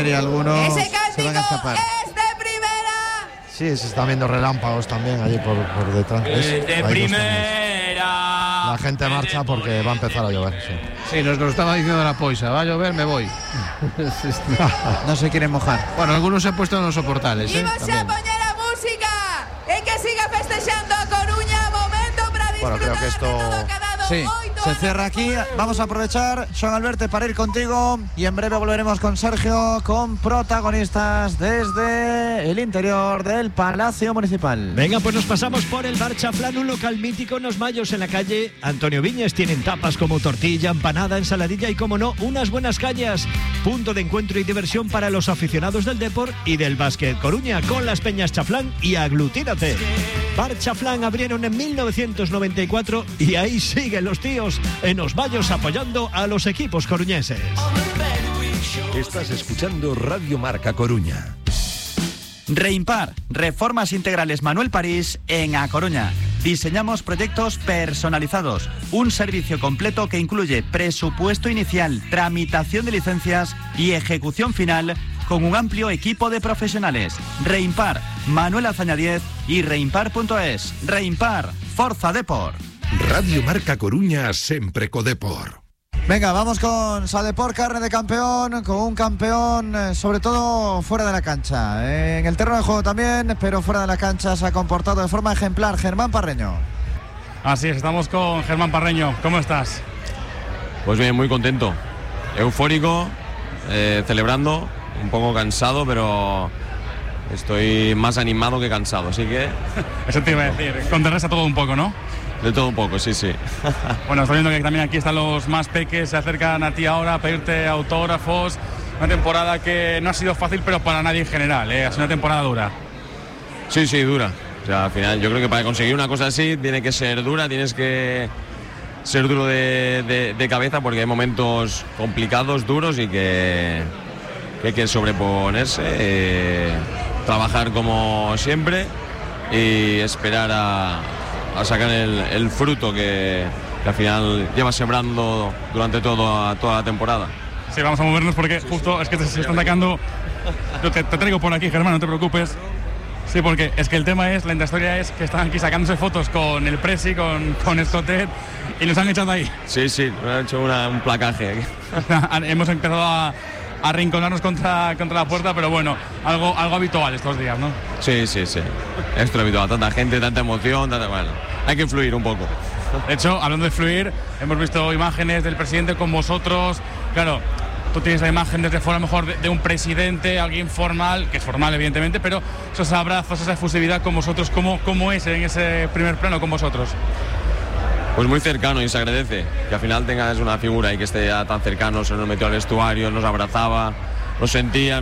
ver y algunos ¡Ese se van a escapar. es de primera! Sí, se están viendo relámpagos también allí por detrás. De primera. La gente marcha porque va a empezar a llover. Sí, nos lo estaba diciendo la Poisa. Va a llover, me voy. No se quieren mojar. Bueno, algunos se han puesto en los soportales. ¡Imos a poñer a música! ¡E que siga festejando a Coruña! Momento para disfrutar Bueno, creo que esto... de todo quedado. Sí, se cierra aquí. Vamos a aprovechar, Joan Alberto, para ir contigo y en breve volveremos con Sergio, con protagonistas desde el interior del Palacio Municipal. Venga, pues nos pasamos por el Bar Chaflán, un local mítico en Los Mayos, en la calle Antonio Viñes. Tienen tapas como tortilla, empanada, ensaladilla y, como no, unas buenas cañas. Punto de encuentro y diversión para los aficionados del Depor y del Básquet Coruña, con las Peñas Chaflán y Aglutínate. Bar Chaflán abrieron en 1994 y ahí siguen los tíos en Los Mayos apoyando a los equipos coruñeses. Estás escuchando Radio Marca Coruña. Reimpar, Reformas Integrales Manuel París en A Coruña. Diseñamos proyectos personalizados, un servicio completo que incluye presupuesto inicial, tramitación de licencias y ejecución final con un amplio equipo de profesionales. Reimpar, Manuel Azaña 10 y reimpar.es. Reimpar, Forza Depor. Radio Marca Coruña, sempre co Depor. Venga, vamos con Sadepor, carne de campeón, con un campeón sobre todo fuera de la cancha. En el terreno de juego también, pero fuera de la cancha se ha comportado de forma ejemplar. Germán Parreño. Así es, estamos con Germán Parreño. ¿Cómo estás? Pues bien, muy contento, eufórico, celebrando, un poco cansado, pero estoy más animado que cansado, así que... Eso te iba a decir, contarles a todo un poco, ¿no? De todo un poco, sí, sí. Bueno, estoy viendo que también aquí están los más peques, se acercan a ti ahora a pedirte autógrafos. Una temporada que no ha sido fácil, pero para nadie en general, ¿eh? Ha sido una temporada dura. Sí, sí, dura. O sea, al final yo creo que para conseguir una cosa así tiene que ser dura, tienes que ser duro de cabeza, porque hay momentos complicados, duros, y que hay que sobreponerse, trabajar como siempre y esperar a sacar el fruto que al final lleva sembrando durante toda la temporada. Sí, vamos a movernos porque justo es que se están sacando... Yo te traigo por aquí, Germán, no te preocupes. Sí, porque es que el tema es, la historia es que están aquí sacándose fotos con el Presi, con Escotet, y nos han echado ahí. Sí, sí, nos han hecho un placaje aquí. Hemos empezado a arrinconarnos contra la puerta, pero bueno, algo habitual estos días, ¿no? Sí, sí, sí. Esto es habitual, tanta gente, tanta emoción, bueno, hay que fluir un poco. De hecho, hablando de fluir, hemos visto imágenes del presidente con vosotros. Claro, tú tienes la imagen desde fuera, a lo mejor de un presidente, alguien formal, que es formal evidentemente, pero esos abrazos, esa efusividad con vosotros, ¿cómo es en ese primer plano con vosotros? Pues muy cercano, y se agradece que al final tengas una figura y que esté ya tan cercano. Se nos metió al vestuario, nos abrazaba, nos sentía,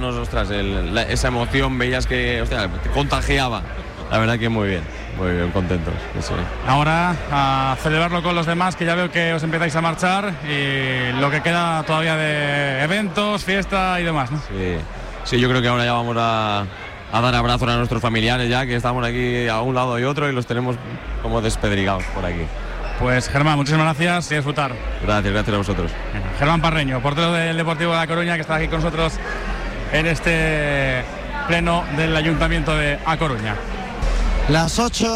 esa emoción, veías que, hostia, te contagiaba. La verdad que muy bien, contentos. Sí. Ahora a celebrarlo con los demás, que ya veo que os empezáis a marchar, y lo que queda todavía de eventos, fiesta y demás, ¿no? Sí, sí, yo creo que ahora ya vamos a dar abrazos a nuestros familiares, ya que estamos aquí a un lado y otro y los tenemos como despedrigados por aquí. Pues Germán, muchísimas gracias y disfrutar. Gracias a vosotros. Germán Parreño, portero del Deportivo de La Coruña, que está aquí con nosotros en este pleno del Ayuntamiento de A Coruña. Las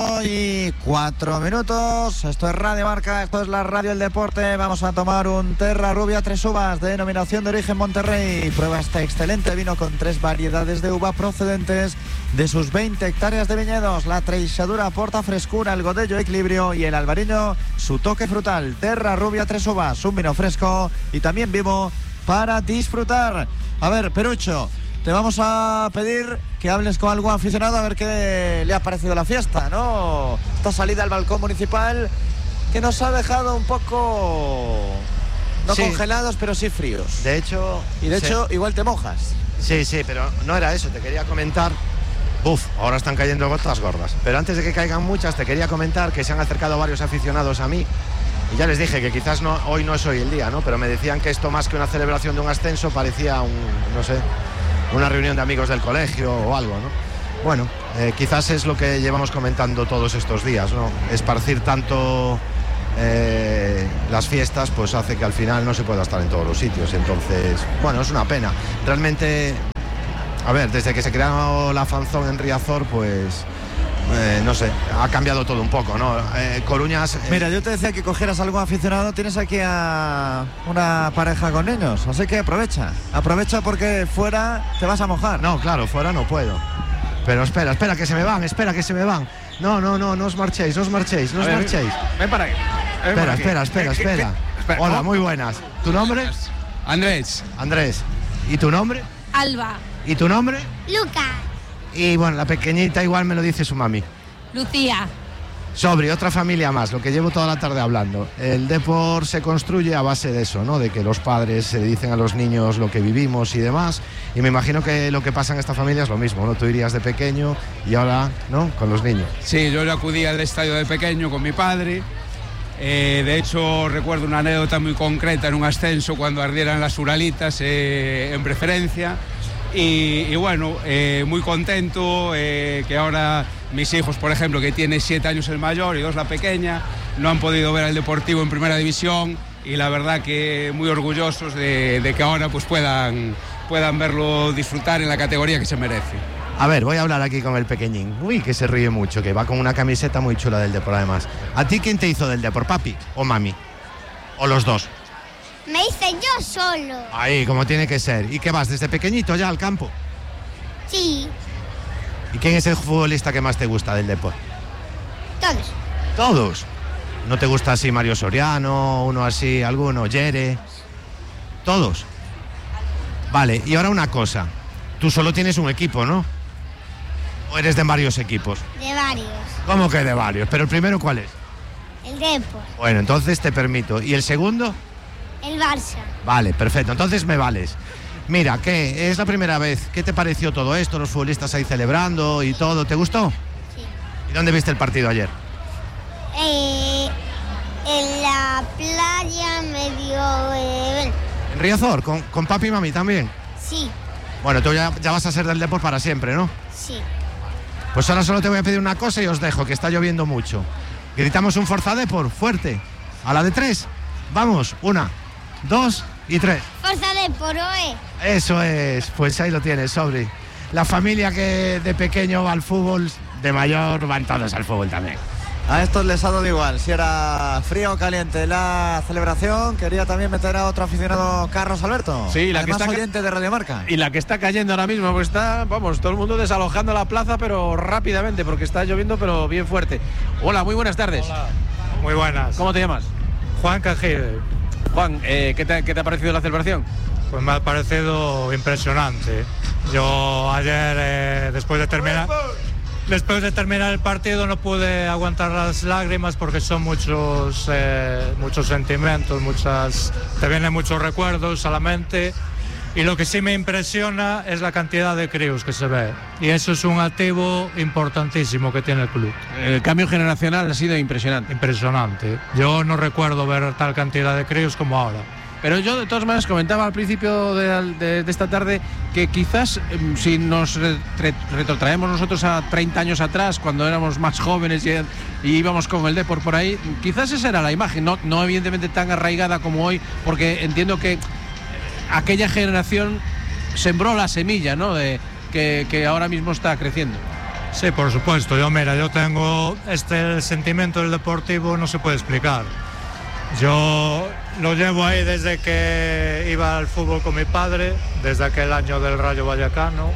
8:04. Esto es Radio Marca, esto es la Radio del Deporte. Vamos a tomar un Terra Rubia 3 uvas, denominación de origen Monterrey. Prueba este excelente vino con 3 variedades de uva procedentes de sus 20 hectáreas de viñedos. La Treixadura aporta frescura, el Godello equilibrio y el Albariño su toque frutal. Terra Rubia 3 uvas, un vino fresco y también vivo para disfrutar. A ver, Perucho, te vamos a pedir que hables con algún aficionado a ver qué le ha parecido la fiesta, ¿no? Esta salida al balcón municipal que nos ha dejado un poco... no congelados, pero sí fríos. De hecho... Y de hecho, igual te mojas. Sí, sí, pero no era eso. Te quería comentar... ahora están cayendo gotas gordas. Pero antes de que caigan muchas, te quería comentar que se han acercado varios aficionados a mí. Y ya les dije que quizás hoy no es hoy el día, ¿no? Pero me decían que esto, más que una celebración de un ascenso, parecía una reunión de amigos del colegio o algo, ¿no? Bueno, quizás es lo que llevamos comentando todos estos días, ¿no? Esparcir tanto las fiestas, pues hace que al final no se pueda estar en todos los sitios. Entonces, bueno, es una pena. Realmente A ver, desde que se creó la fanzón en Riazor, pues no sé, ha cambiado todo un poco, ¿no? Coruñas... Mira, yo te decía que cogieras algún aficionado, tienes aquí a una pareja con niños, así que aprovecha porque fuera te vas a mojar. No, claro, fuera no puedo. Pero espera, que se me van. No os marchéis. Ven para aquí. Espera. Hola, muy buenas. ¿Tu nombre? Andrés. ¿Y tu nombre? Alba. ¿Y tu nombre? Lucas. Y bueno, la pequeñita igual me lo dice su mami. Lucía. Sobri, otra familia más, lo que llevo toda la tarde hablando. El deporte se construye a base de eso, ¿no? De que los padres se dicen a los niños lo que vivimos y demás. Y me imagino que lo que pasa en esta familia es lo mismo, ¿no? Tú irías de pequeño y ahora, ¿no? Con los niños. Sí, yo acudí al estadio de pequeño con mi padre. De hecho, recuerdo una anécdota muy concreta en un ascenso cuando ardieran las Uralitas en preferencia. Y bueno, muy contento que ahora mis hijos, por ejemplo, que tiene 7 años el mayor y 2 la pequeña, no han podido ver al Deportivo en primera división y la verdad que muy orgullosos de que ahora pues puedan verlo disfrutar en la categoría que se merece. A ver, voy a hablar aquí con el pequeñín. Uy, que se ríe mucho, que va con una camiseta muy chula del Depor además. ¿A ti quién te hizo del Depor, papi o mami? ¿O los dos? Me hice yo solo. Ahí, como tiene que ser. ¿Y qué vas, desde pequeñito ya al campo? Sí. ¿Y quién es el futbolista que más te gusta del Depor? Todos. ¿Todos? ¿No te gusta así Mario Soriano, uno así, alguno, Yere? ¿Todos? Vale, y ahora una cosa. Tú solo tienes un equipo, ¿no? ¿O eres de varios equipos? De varios. ¿Cómo que de varios? ¿Pero el primero cuál es? El Depor. Bueno, entonces te permito. ¿Y el segundo? El Barça. Vale, perfecto. Entonces me vales. Mira, ¿qué? Es la primera vez. ¿Qué te pareció todo esto? Los futbolistas ahí celebrando y todo. ¿Te gustó? Sí. ¿Y dónde viste el partido ayer? En la playa medio... ¿En Riazor? ¿Con papi y mami también? Sí. Bueno, tú ya vas a ser del Depor para siempre, ¿no? Sí. Pues ahora solo te voy a pedir una cosa y os dejo, que está lloviendo mucho. Gritamos un Forza Depor, fuerte. A la de 3. Vamos, 1, 2 y 3. Forza Depor, oe. Eso es, pues ahí lo tienes, Sobri. La familia que de pequeño va al fútbol, de mayor van todos al fútbol también. A estos les ha dado igual, si era frío o caliente la celebración. Quería también meter a otro aficionado, Carlos Alberto. Sí, la además que está oyente de Radio Marca. Y la que está cayendo ahora mismo, pues está, vamos, todo el mundo desalojando la plaza, pero rápidamente, porque está lloviendo, pero bien fuerte. Hola, muy buenas tardes. Hola, muy buenas. ¿Cómo te llamas? Juan Cajide. Juan, ¿qué te ha parecido la celebración? Pues me ha parecido impresionante. Yo ayer, después de terminar el partido, no pude aguantar las lágrimas porque son muchos sentimientos, te vienen muchos recuerdos a la mente. Y lo que sí me impresiona es la cantidad de críos que se ve. Y eso es un activo importantísimo que tiene el club. El cambio generacional ha sido impresionante. Impresionante. Yo no recuerdo ver tal cantidad de críos como ahora. Pero yo de todas maneras comentaba al principio de esta tarde que quizás si nos retrotraemos nosotros a 30 años atrás, cuando éramos más jóvenes y íbamos con el Depor por ahí, quizás esa era la imagen, no evidentemente tan arraigada como hoy, porque entiendo que aquella generación sembró la semilla, ¿no? De que ahora mismo está creciendo. Sí, por supuesto. Yo tengo el sentimiento del Deportivo, no se puede explicar. Yo lo llevo ahí desde que iba al fútbol con mi padre, desde aquel año del Rayo Vallecano,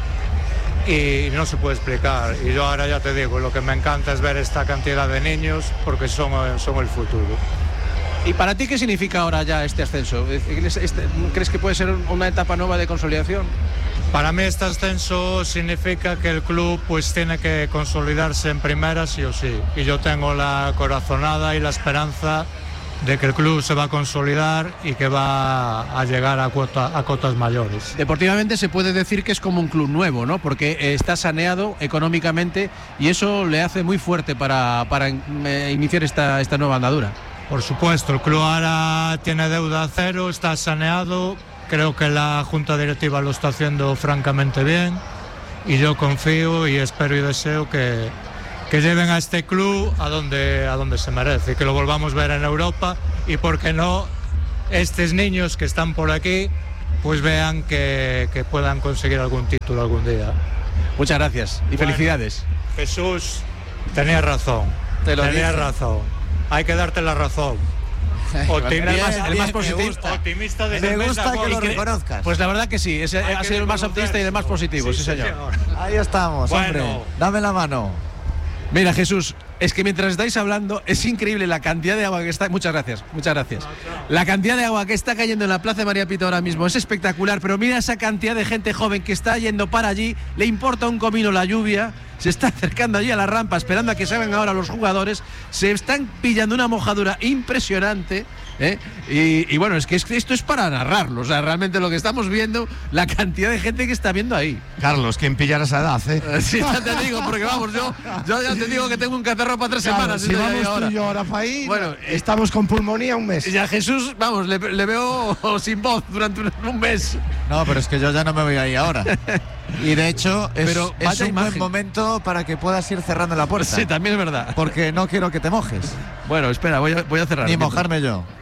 y no se puede explicar. Y yo ahora ya te digo, lo que me encanta es ver esta cantidad de niños porque son el futuro. ¿Y para ti qué significa ahora ya este ascenso? ¿Crees que puede ser una etapa nueva de consolidación? Para mí este ascenso significa que el club pues tiene que consolidarse en primera sí o sí. Y yo tengo la corazonada y la esperanza de que el club se va a consolidar y que va a llegar a cotas mayores. Deportivamente se puede decir que es como un club nuevo, ¿no? Porque está saneado económicamente y eso le hace muy fuerte para iniciar esta nueva andadura. Por supuesto, el club ahora tiene deuda cero, está saneado. Creo que la Junta Directiva lo está haciendo francamente bien y yo confío y espero y deseo que lleven a este club a donde se merece, que lo volvamos a ver en Europa y, por qué no, estos niños que están por aquí pues vean que puedan conseguir algún título algún día. Muchas gracias y felicidades. Jesús, tenías razón. Tenías razón. Hay que darte la razón. El más positivo. Optimista de Me gusta que lo reconozcas. Pues la verdad que sí, ha sido el más optimista y el más positivo, sí señor. Ahí estamos, hombre. Dame la mano. Mira, Jesús, es que mientras estáis hablando, es increíble la cantidad de agua que está. Muchas gracias. La cantidad de agua que está cayendo en la Plaza de María Pita ahora mismo es espectacular, pero mira esa cantidad de gente joven que está yendo para allí, le importa un comino la lluvia, se está acercando allí a la rampa esperando a que salgan ahora los jugadores, se están pillando una mojadura impresionante. Y bueno, es que esto es para narrarlo, o sea, realmente lo que estamos viendo, la cantidad de gente que está viendo ahí. Carlos, ¿quién pillara esa edad, Sí, ya te digo, porque vamos, yo ya te digo que tengo un catarro para 3 semanas. Si vamos tú y yo ahora para ahí, bueno, estamos con pulmonía un mes. Y a Jesús, vamos, le veo sin voz durante un mes. No, pero es que yo ya no me voy ahí ahora. Y de hecho, es un buen momento para que puedas ir cerrando la puerta. Sí, también es verdad. Porque no quiero que te mojes. Bueno, espera, voy a cerrar. Ni mojarme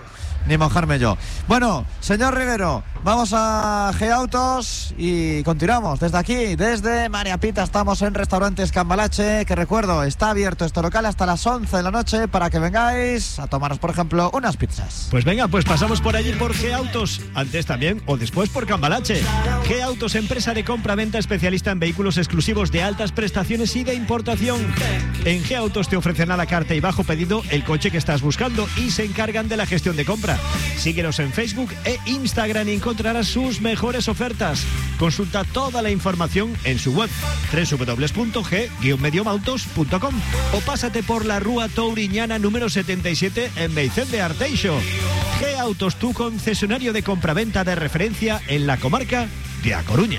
yo. Bueno, señor Rivero, vamos a G-Autos y continuamos desde aquí, desde María Pita. Estamos en Restaurantes Cambalache, que recuerdo, está abierto este local hasta las 11 de la noche para que vengáis a tomaros, por ejemplo, unas pizzas. Pues venga, pues pasamos por allí por G-Autos, antes también o después por Cambalache. G-Autos, empresa de compra-venta especialista en vehículos exclusivos de altas prestaciones y de importación. En G-Autos te ofrecen a la carta y bajo pedido el coche que estás buscando y se encargan de la gestión de compra. Síguenos en Facebook e Instagram y encontrarás sus mejores ofertas. Consulta toda la información en su web www.g-mediomautos.com o pásate por la Rúa Touriñana número 77 en Beicén de Arteixo. G-Autos, tu concesionario de compraventa de referencia en la comarca de A Coruña.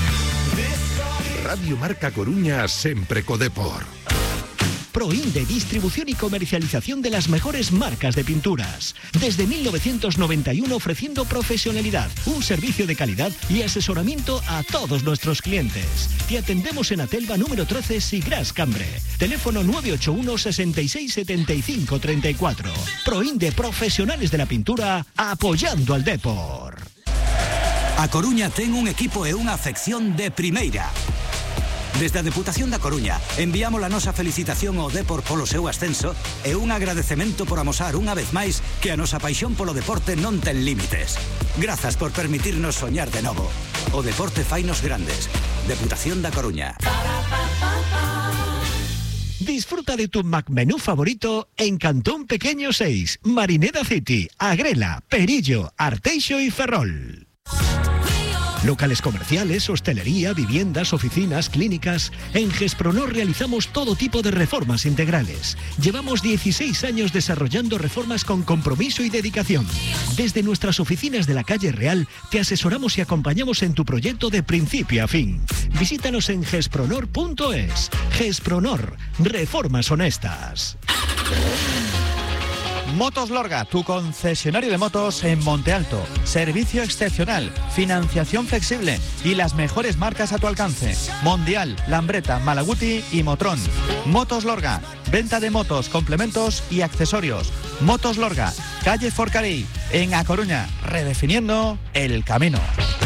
Radio Marca Coruña, sempre co Depor. Proinde, distribución y comercialización de las mejores marcas de pinturas. Desde 1991 ofreciendo profesionalidad, un servicio de calidad y asesoramiento a todos nuestros clientes. Te atendemos en Atelva número 13, Sigras Cambre. Teléfono 981 66 75 34. Proinde, profesionales de la pintura, apoyando al Depor. A Coruña ten un equipo e unha afección de primeira. Desde a Deputación da Coruña enviamos a nosa felicitación ao Depor polo seu ascenso e un agradecemento por amosar unha vez máis que a nosa paixón polo deporte non ten límites. Grazas por permitirnos soñar de novo. O deporte fainos grandes. Deputación da Coruña. Disfruta de tu McMenú favorito en Cantón Pequeño 6, Marineda City, Agrela, Perillo, Arteixo y Ferrol. Locales comerciales, hostelería, viviendas, oficinas, clínicas. En Gespronor realizamos todo tipo de reformas integrales. Llevamos 16 años desarrollando reformas con compromiso y dedicación. Desde nuestras oficinas de la calle Real te asesoramos y acompañamos en tu proyecto de principio a fin. Visítanos en gespronor.es. Gespronor, reformas honestas. Motos Lorga, tu concesionario de motos en Monte Alto. Servicio excepcional, financiación flexible y las mejores marcas a tu alcance. Mondial, Lambretta, Malaguti y Motrón. Motos Lorga, venta de motos, complementos y accesorios. Motos Lorga, calle Forcarí, en A Coruña, redefiniendo el camino.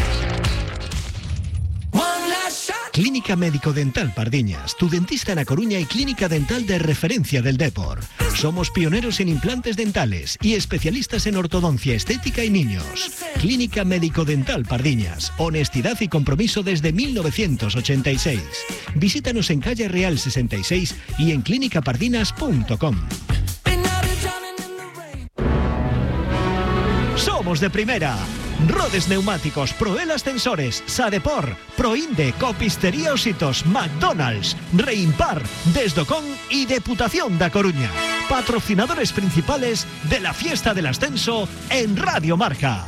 Clínica Médico Dental Pardiñas, tu dentista en A Coruña y clínica dental de referencia del Depor. Somos pioneros en implantes dentales y especialistas en ortodoncia estética y niños. Clínica Médico Dental Pardiñas, honestidad y compromiso desde 1986. Visítanos en calle Real 66 y en clinicapardinas.com. Somos de primera. Rodes Neumáticos, Proel Ascensores, Sadepor, Proinde, Copistería Ositos, McDonald's, Reimpar, Desdocón y Deputación da Coruña. Patrocinadores principales de la fiesta del ascenso en Radio Marca.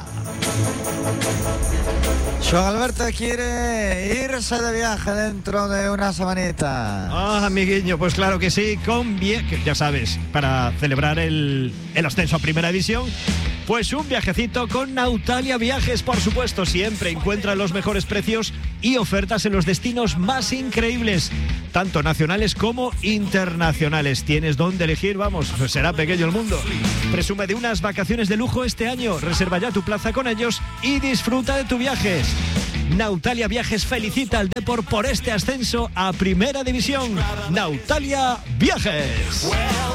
Joan Alberto quiere irse de viaje dentro de una semanita. Ah, amiguiño, pues claro que sí, ya sabes, para celebrar el ascenso a Primera División. Pues un viajecito con Nautalia Viajes, por supuesto. Siempre encuentra los mejores precios y ofertas en los destinos más increíbles, tanto nacionales como internacionales. Tienes dónde elegir, vamos, será pequeño el mundo. Presume de unas vacaciones de lujo este año. Reserva ya tu plaza con ellos y disfruta de tus viajes. Nautalia Viajes felicita al Depor por este ascenso a Primera División. Nautalia Viajes.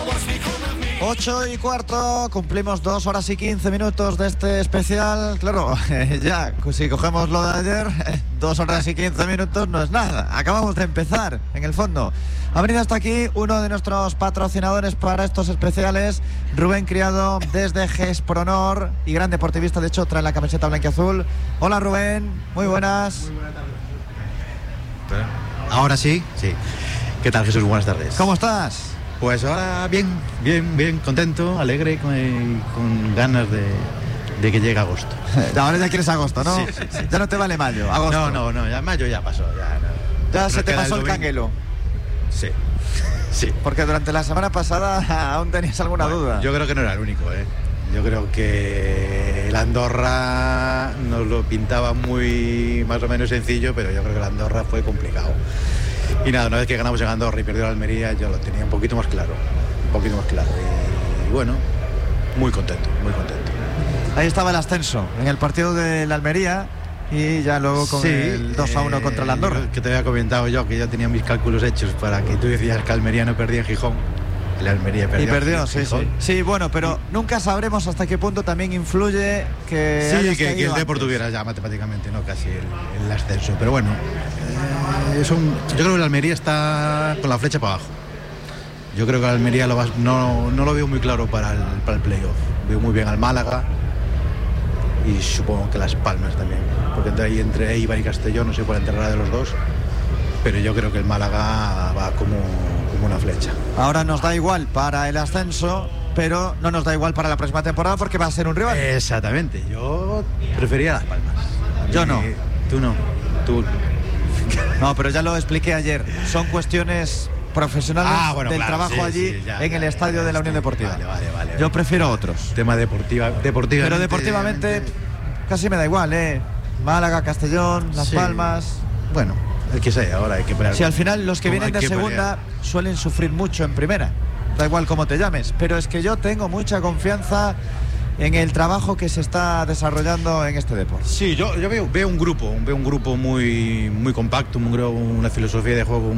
8:15, cumplimos 2 horas y 15 minutos de este especial. Claro, ya, si cogemos lo de ayer, 2 horas y 15 minutos no es nada. Acabamos de empezar, en el fondo. Ha venido hasta aquí uno de nuestros patrocinadores para estos especiales, Rubén Criado, desde Gespronor y gran deportivista, de hecho trae la camiseta blanquiazul. Hola Rubén, muy buenas. Muy buenas tardes. Ahora sí. ¿Qué tal, Jesús? Buenas tardes. ¿Cómo estás? Pues ahora bien, contento, alegre, con ganas de que llegue agosto. Ahora ya quieres agosto, ¿no? Sí. Ya no te vale mayo, agosto. No, ya mayo ya pasó. Ya se te pasó el canguelo. Sí. Porque durante la semana pasada aún tenías alguna duda. Yo creo que no era el único, Yo creo que el Andorra nos lo pintaba muy más o menos sencillo, pero yo creo que el Andorra fue complicado. Y nada, una vez que ganamos en Andorra y perdió la Almería, yo lo tenía un poquito más claro. Y bueno, muy contento. Ahí estaba el ascenso, en el partido de la Almería, y ya luego con el 2-1 contra el Andorra. Que te había comentado yo, que ya tenía mis cálculos hechos para que tú decías que Almería no perdía en Gijón. La Almería perdió. Y perdió, sí. Sí, bueno, pero nunca sabremos hasta qué punto también influye que... Sí, que el Depor tuviera ya matemáticamente, ¿no? Casi el ascenso. Pero bueno, yo creo que la Almería está con la flecha para abajo. Yo creo que la Almería no lo veo muy claro para el playoff. Veo muy bien al Málaga y supongo que Las Palmas también. Porque entre Eibar y Castellón no sé cuál entrará de los dos. Pero yo creo que el Málaga va como una flecha. Ahora nos da igual para el ascenso, pero no nos da igual para la próxima temporada porque va a ser un rival. Exactamente, yo prefería Las Palmas. Yo no. Tú no. No, pero ya lo expliqué ayer. Son cuestiones profesionales del trabajo allí en el estadio de la Unión Deportiva. Vale. Yo prefiero otros. Tema deportivamente. Pero deportivamente casi me da igual, Málaga, Castellón, Las Palmas. Bueno, el que sea, ahora hay que pelear. Si al final los que vienen de segunda suelen sufrir mucho en primera, da igual cómo te llames, pero es que yo tengo mucha confianza en el trabajo que se está desarrollando en este deporte. Sí, yo veo un grupo muy compacto, una filosofía de juego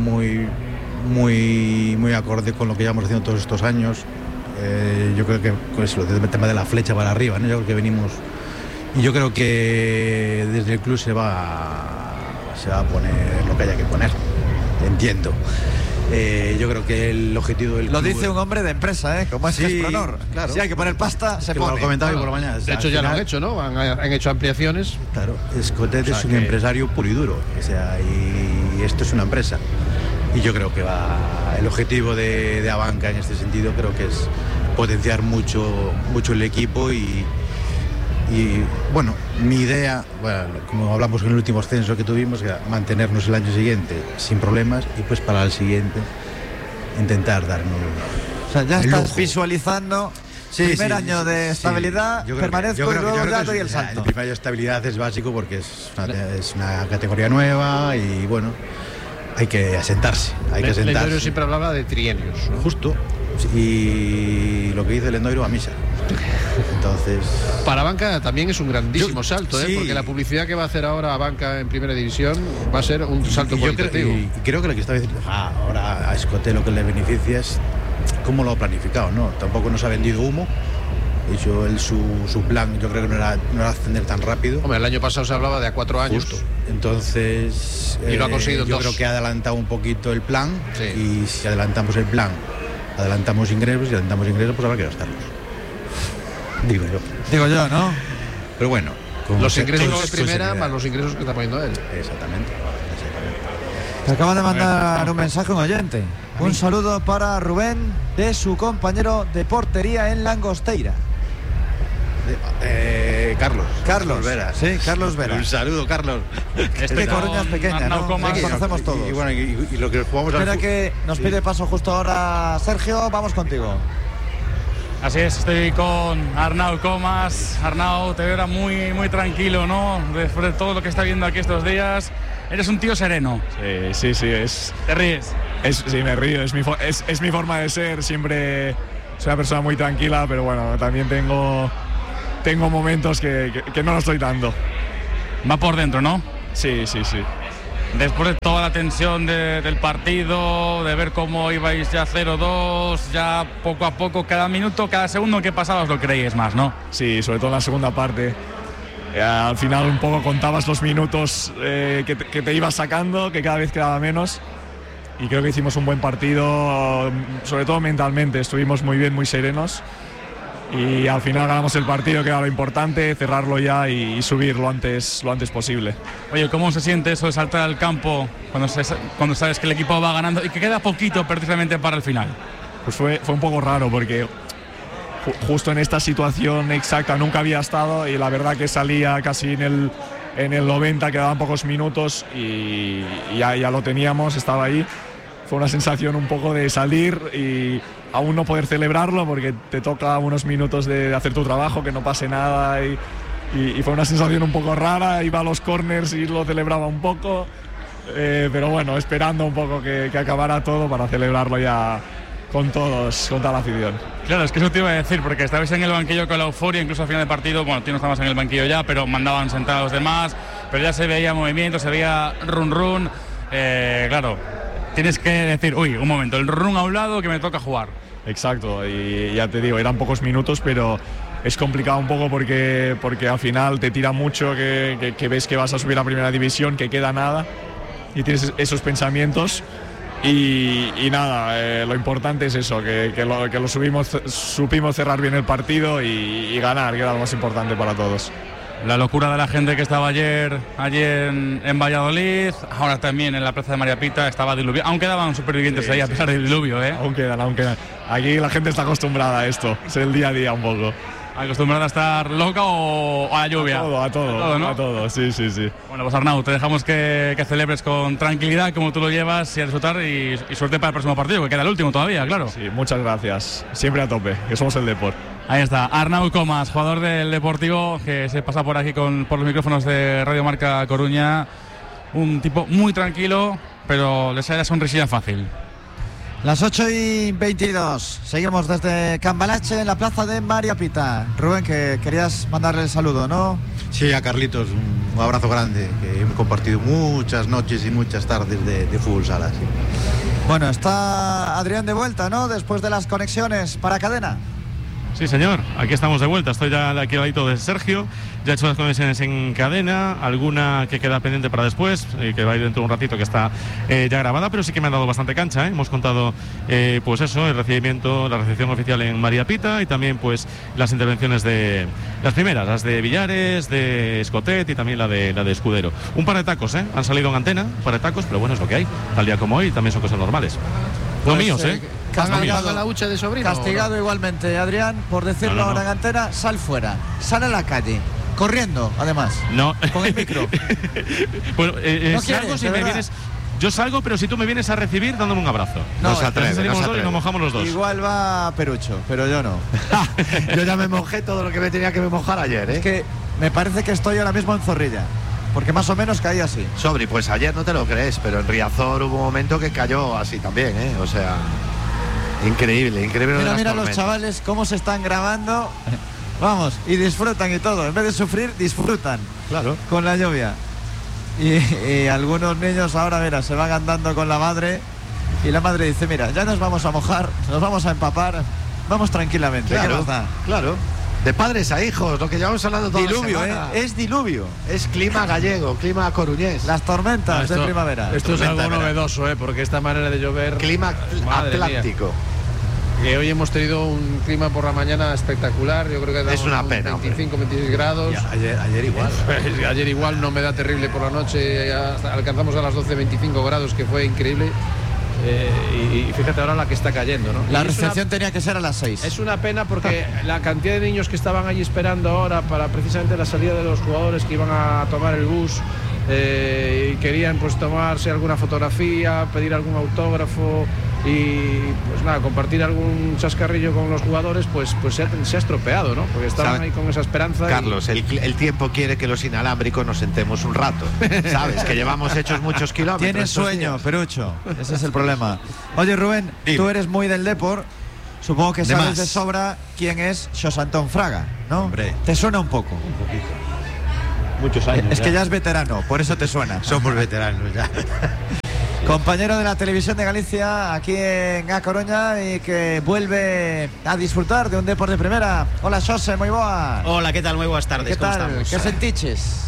muy acorde con lo que llevamos haciendo todos estos años. Yo creo que pues, el tema de la flecha para arriba, ¿no? Yo creo que venimos, y yo creo que desde el club se va a poner lo que haya que poner, entiendo. Yo creo que el objetivo del lo club dice un hombre de empresa, como es Gespronor. Claro. Si hay que poner pasta, se pone. Lo comentaba por la mañana. De hecho ya lo han hecho, ¿no? Han hecho ampliaciones. Claro, Escotet es un empresario puro y duro, y esto es una empresa. Y yo creo que el objetivo de Abanca en este sentido creo que es potenciar mucho el equipo y bueno, mi idea, como hablamos en el último ascenso que tuvimos, era mantenernos el año siguiente sin problemas y pues para el siguiente intentar darnos. O sea, ya estás lujo. Visualizando primer año de estabilidad, permanezco y luego ya doy el salto. El primer año de estabilidad es básico porque es una categoría nueva y bueno, hay que asentarse. Lendoiro siempre hablaba de trienios, ¿no? Justo. Y lo que dice Lendoiro a misa. Entonces, para Abanca también es un grandísimo salto, porque la publicidad que va a hacer ahora Abanca en Primera División va a ser un salto cualitativo. Y creo que lo que está diciendo ahora a Escotet lo que le beneficia es cómo lo ha planificado, ¿no? Tampoco nos ha vendido humo. De hecho, su plan yo creo que no era ascender tan rápido. Hombre, el año pasado se hablaba de a 4 años. Justo. Entonces, y lo ha conseguido yo creo que ha adelantado un poquito el plan. Y si adelantamos el plan, adelantamos ingresos, y adelantamos ingresos, pues habrá que gastarlos. Digo yo, ¿no? Pero bueno, los ingresos de primera más los ingresos que está poniendo él. Exactamente. Te acaba de mandar un mensaje un oyente. Un saludo para Rubén de su compañero de portería en Langosteira. Carlos Vera. Sí, Carlos Vera. Un saludo, Carlos. Este Coruña es pequeña, ¿no? Conocemos todos. Y bueno, y lo que jugamos Espera que nos pide paso justo ahora Sergio, vamos contigo. Así es, estoy con Arnau Comas. Arnau, te veo ahora muy tranquilo, ¿no? Después de todo lo que está viendo aquí estos días. eres un tío sereno. Sí, ¿Te ríes? Sí, me río, es mi forma de ser, siempre soy una persona muy tranquila, pero bueno, también tengo momentos que no lo estoy dando. Va por dentro, ¿no? Sí. Después de toda la tensión del partido, de ver cómo ibais ya 0-2, ya poco a poco, cada minuto, cada segundo que pasaba os lo creíais más, ¿no? Sí, sobre todo en la segunda parte. Al final un poco contabas los minutos que te ibas sacando, que cada vez quedaba menos. Y creo que hicimos un buen partido, sobre todo mentalmente. Estuvimos muy bien, muy serenos. Y al final ganamos el partido, que era lo importante, cerrarlo ya y subir lo antes posible. Oye, ¿cómo se siente eso de saltar al campo cuando sabes que el equipo va ganando y que queda poquito precisamente para el final? Pues fue un poco raro porque justo en esta situación exacta nunca había estado, y la verdad que salía casi en el 90, quedaban pocos minutos y ya lo teníamos, estaba ahí. Fue una sensación un poco de salir y aún no poder celebrarlo porque te toca unos minutos de hacer tu trabajo, que no pase nada, y fue una sensación un poco rara. Iba a los corners y lo celebraba un poco, pero bueno, esperando un poco que acabara todo para celebrarlo ya con toda la afición. Claro, es que eso te iba a decir, porque estabais en el banquillo con la euforia, incluso al final del partido, bueno, tú no estabas en el banquillo ya, pero mandaban sentar a los demás, pero ya se veía movimiento, se veía run, claro, tienes que decir, uy, un momento, el run a un lado que me toca jugar. Exacto, y ya te digo, eran pocos minutos, pero es complicado un poco porque al final te tira mucho, que ves que vas a subir a primera división, que queda nada, y tienes esos pensamientos. Y nada, lo importante es eso, que lo supimos cerrar bien el partido y ganar, que era lo más importante para todos. La locura de la gente que estaba ayer en Valladolid, ahora también en la plaza de María Pita estaba diluvio, aún quedaban supervivientes ahí a pesar del diluvio, ¿eh? Aún quedan. Aquí la gente está acostumbrada a esto, es el día a día un poco. ¿Acostumbrada a estar loca o a la lluvia? A todo, ¿no? A todo, sí. Bueno, pues Arnau, te dejamos que celebres con tranquilidad como tú lo llevas y a disfrutar, y suerte para el próximo partido, que queda el último todavía, claro. Sí, muchas gracias. Siempre a tope, que somos el Depor. Ahí está, Arnau Comas, jugador del Deportivo, que se pasa por aquí por los micrófonos de Radio Marca Coruña. Un tipo muy tranquilo, pero le sale la sonrisilla fácil. Las 8:22, seguimos desde Cambalache en la plaza de María Pita. Rubén, que querías mandarle el saludo, ¿no? Sí, a Carlitos, un abrazo grande, que hemos compartido muchas noches y muchas tardes de fútbol sala. Sí. Bueno, está Adrián de vuelta, ¿no? Después de las conexiones para cadena. Sí, señor, aquí estamos de vuelta. Estoy ya aquí al ladito de Sergio. Ya he hecho las conexiones en cadena, alguna que queda pendiente para después, que va a ir dentro de un ratito, que está ya grabada, pero sí que me han dado bastante cancha, ¿eh? Hemos contado, pues eso, el recibimiento, la recepción oficial en María Pita, y también pues las intervenciones de las primeras, las de Villares, de Escotet y también la de Escudero. Un par de tacos, han salido en antena, un par de tacos, pero bueno, es lo que hay. Tal día como hoy también son cosas normales. Pues, no míos, Castigado la hucha de sobrino. Castigado igualmente, Adrián, por decirlo ahora en antena. Sal fuera, sal a la calle, corriendo, además. No. Con el micro. Bueno, ¿No salgo si me vienes. Yo salgo, pero si tú me vienes a recibir, dándome un abrazo. No se atreve, salimos dos y nos mojamos los dos. Igual va Perucho, pero yo no. Yo ya me mojé todo lo que me tenía que mojar ayer, ¿eh? Es que me parece que estoy ahora mismo en Zorrilla, porque más o menos caí así. Sobri, pues ayer no te lo crees, pero en Riazor hubo un momento que cayó así también, ¿eh? O sea, increíble. Mira los chavales cómo se están grabando. Vamos, y disfrutan y todo. En vez de sufrir, disfrutan. Claro. Con la lluvia. Y algunos niños ahora, mira, se van andando con la madre. Y la madre dice, mira, ya nos vamos a mojar, nos vamos a empapar. Vamos tranquilamente. Claro. De padres a hijos, lo que llevamos hablando toda diluvio, la semana. Es diluvio. Es clima gallego, clima coruñés. Las tormentas de primavera. Esto es algo novedoso, porque esta manera de llover. Clima atlántico. Que hoy hemos tenido un clima por la mañana espectacular. Yo creo que es una pena. 25, 26 grados. Ayer igual. Ayer igual, no me da terrible por la noche. Alcanzamos a las 12, 25 grados, que fue increíble. Y fíjate ahora la que está cayendo, ¿no? La recepción tenía que ser a las 6. Es una pena porque la cantidad de niños que estaban allí esperando ahora para precisamente la salida de los jugadores que iban a tomar el bus y querían pues tomarse alguna fotografía, pedir algún autógrafo, y pues nada, compartir algún chascarrillo con los jugadores, pues se ha estropeado, ¿no? Porque estaban ahí con esa esperanza. Carlos, el tiempo quiere que los inalámbricos nos sentemos un rato, ¿sabes? Que llevamos hechos muchos kilómetros. Tienes sueño, Perucho, ese es el problema. Oye, Rubén, tú eres muy del Depor, supongo que sabes de sobra quién es Xosé Antón Fraga, ¿no? Hombre. ¿Te suena un poco? Un poquito. Muchos años. Es que ya es veterano, por eso te suena. Somos veteranos ya. Compañero de la Televisión de Galicia aquí en A Coruña y que vuelve a disfrutar de un Depor de primera. Hola, Xosé, moi boa. Hola, ¿qué tal? Muy buenas tardes. ¿Qué tal? ¿Qué sentiches?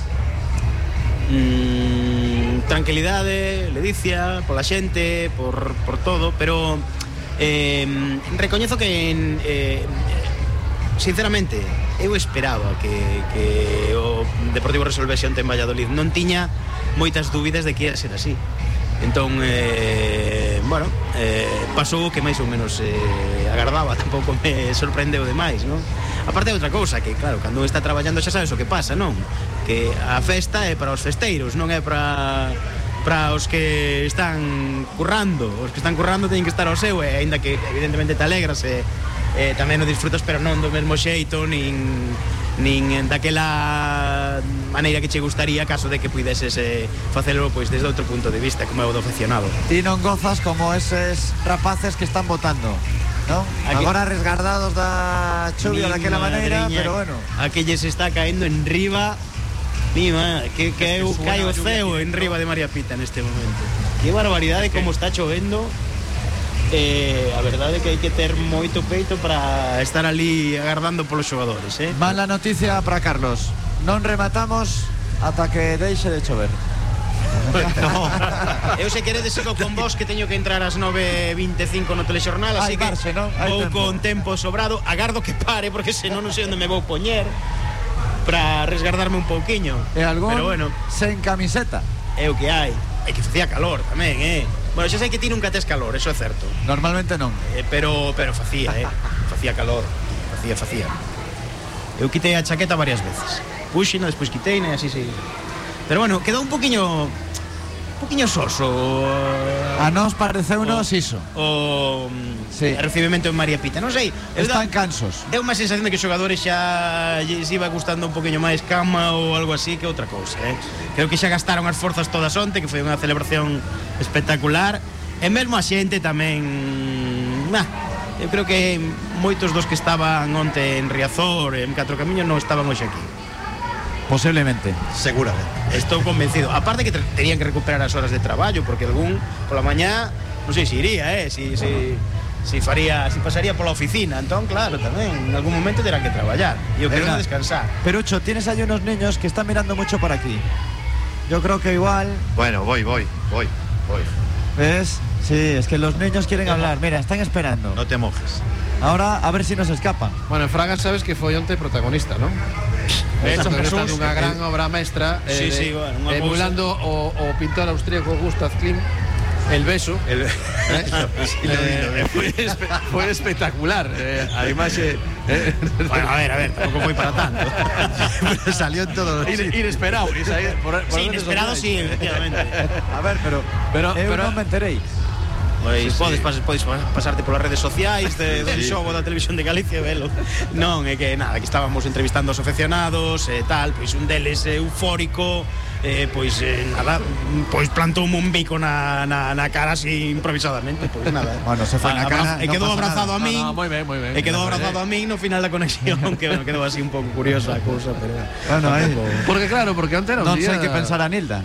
Tranquilidade, ledicia, pola xente, por todo, pero recoñezo que sinceramente eu esperaba que o Deportivo resolvese onte en Valladolid. Non tiña moitas dúbidas de que ia ser así. Entón, pasou que máis ou menos agardaba, tampouco me sorprendeu demais, non? Aparte de outra cousa, que claro, cando está traballando xa sabes o que pasa, non? Que a festa é para os festeiros, non é para os que están currando. Os que están currando teñen que estar ao seu, e aínda que evidentemente te alegras tamén o disfrutas, pero non do mesmo xeito, nin daquela maneira que che gustaría, caso de que puideses facelo pois desde outro punto de vista, como é o do aficionado. Ti non gozas como eses rapaces que están votando, ¿no? Agora resguardados da chuvia daquela maneira, pero bueno. Aquelle se está caendo en riba, mima, que cae o ceo en riba de María Pita neste momento. Que barbaridade como está chovendo. A verdade é que hai que ter moito peito para estar ali agardando polos xogadores, Mala noticia para Carlos. Non rematamos ata que deixe de chover. No. Eu se queredes sigo con vos, que teño que entrar ás 9:25 no telexornal, así que vou con tempo sobrado. Agardo que pare, porque senón non sei onde me vou poñer para resguardarme un pouquiño. E algún pero bueno, sen camiseta. É o que hai. É que facía calor tamén, Bueno, xa sei que ti nunca tes calor, eso é certo. Normalmente non. Pero facía, facía calor. Facía. Eu quitei a chaqueta varias veces. Puxina, despois quiteina e así sei. Pero bueno, quedou un poquinho soso. A nós pareceunos iso. O recibimento en María Pita. Non sei, están cansos. Deu unha sensación de que os xogadores xa lles iba gustando un poquinho máis cama ou algo así que outra cousa, Creo que xa gastaron as forzas todas onte, que foi unha celebración espectacular. E mesmo a xente tamén, eu creo que moitos dos que estaban onte en Riazor, en Catro Camiños, non estaban hoxe aquí. Posiblemente. Seguramente. Estou convencido. Aparte que tenían que recuperar as horas de traballo, porque algún pola mañá, non sei se iría, si pasaría pola oficina. Entón, claro, tamén en algún momento terán que traballar. E eu quero descansar. Perucho, tienes aí unos niños que están mirando mucho por aquí. Yo creo que igual. Bueno, voy. ¿Ves? Sí, es que los niños quieren hablar. Mira, están esperando. No te mojes. Ahora a ver si nos escapan. Bueno, Fraga sabes que foi onte protagonista, ¿no? De hecho, está dunha gran obra maestra, bueno, emulando o pintor austríaco Gustav Klimt, El beso. Fue espectacular. A imaxe. Bueno, a ver, tampouco foi para tanto. Salió en todo. Inesperado. Sí, inesperado, sí, efectivamente. A ver, pero non me enterei. Pois podes pasarte polas redes sociais del xogo da Televisión de Galicia e velo. Non, é que nada, que estábamos entrevistando aos afeccionados e tal, pois un deles eufórico, pois plantoume un bico na cara así improvisadamente, pois nada. Bueno, se foi na cara. E quedou abrazado a min. Moi ben. E quedou abrazado a min no final da conexión, que bueno, quedou así un pouco curiosa a cousa, pero bueno, porque antes era un Non día. sei que pensar a Nilda.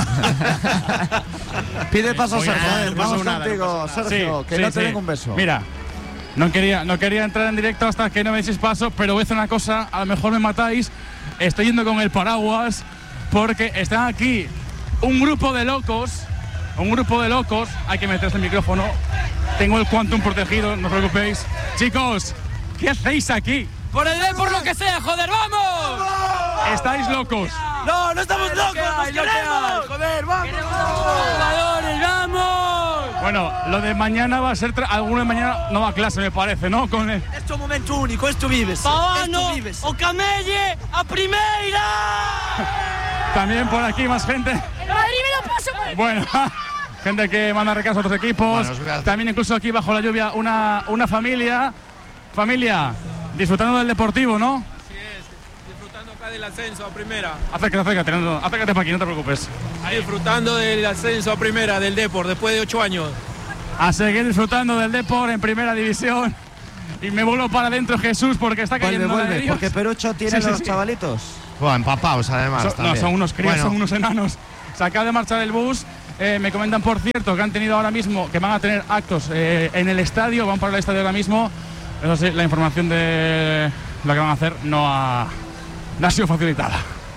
Pide paso a Sergio, vamos contigo, Sergio, que no te den un beso. Mira, no quería entrar en directo hasta que no me deis paso, pero voy a hacer una cosa, a lo mejor me matáis. Estoy yendo con el paraguas porque están aquí un grupo de locos, hay que meterse el micrófono. Tengo el Quantum protegido, no os preocupéis. Chicos, ¿qué hacéis aquí? Por el por lo que sea, joder, ¡vamos! Estáis locos. No estamos locos, nos queremos. Joder, vamos. Jugadores, vamos. Bueno, lo de mañana va a ser alguno de mañana no va a clase, me parece, ¿no? Esto es un momento único, esto vives. Pavano, o Camelle, a primera. También por aquí más gente. Madrid me lo paso. Bueno, gente que manda recados a otros equipos. También incluso aquí bajo la lluvia una familia. Familia, disfrutando del Deportivo, ¿no? Sí es, disfrutando acá del ascenso a primera. Acércate para aquí, no te preocupes. Disfrutando del ascenso a primera del Depor después de 8 años. A seguir disfrutando del Depor en primera división. Y me vuelvo para adentro, Jesús, porque está cayendo la de Dios. Porque Perucho tiene los chavalitos. Bueno, empapados además. No, son unos críos, son unos enanos. Se acaba de marchar el bus. Me comentan, por cierto, que han tenido ahora mismo, que van a tener actos en el estadio, van para el estadio ahora mismo. Eso sí, la información de lo que van a hacer no ha sido facilitada.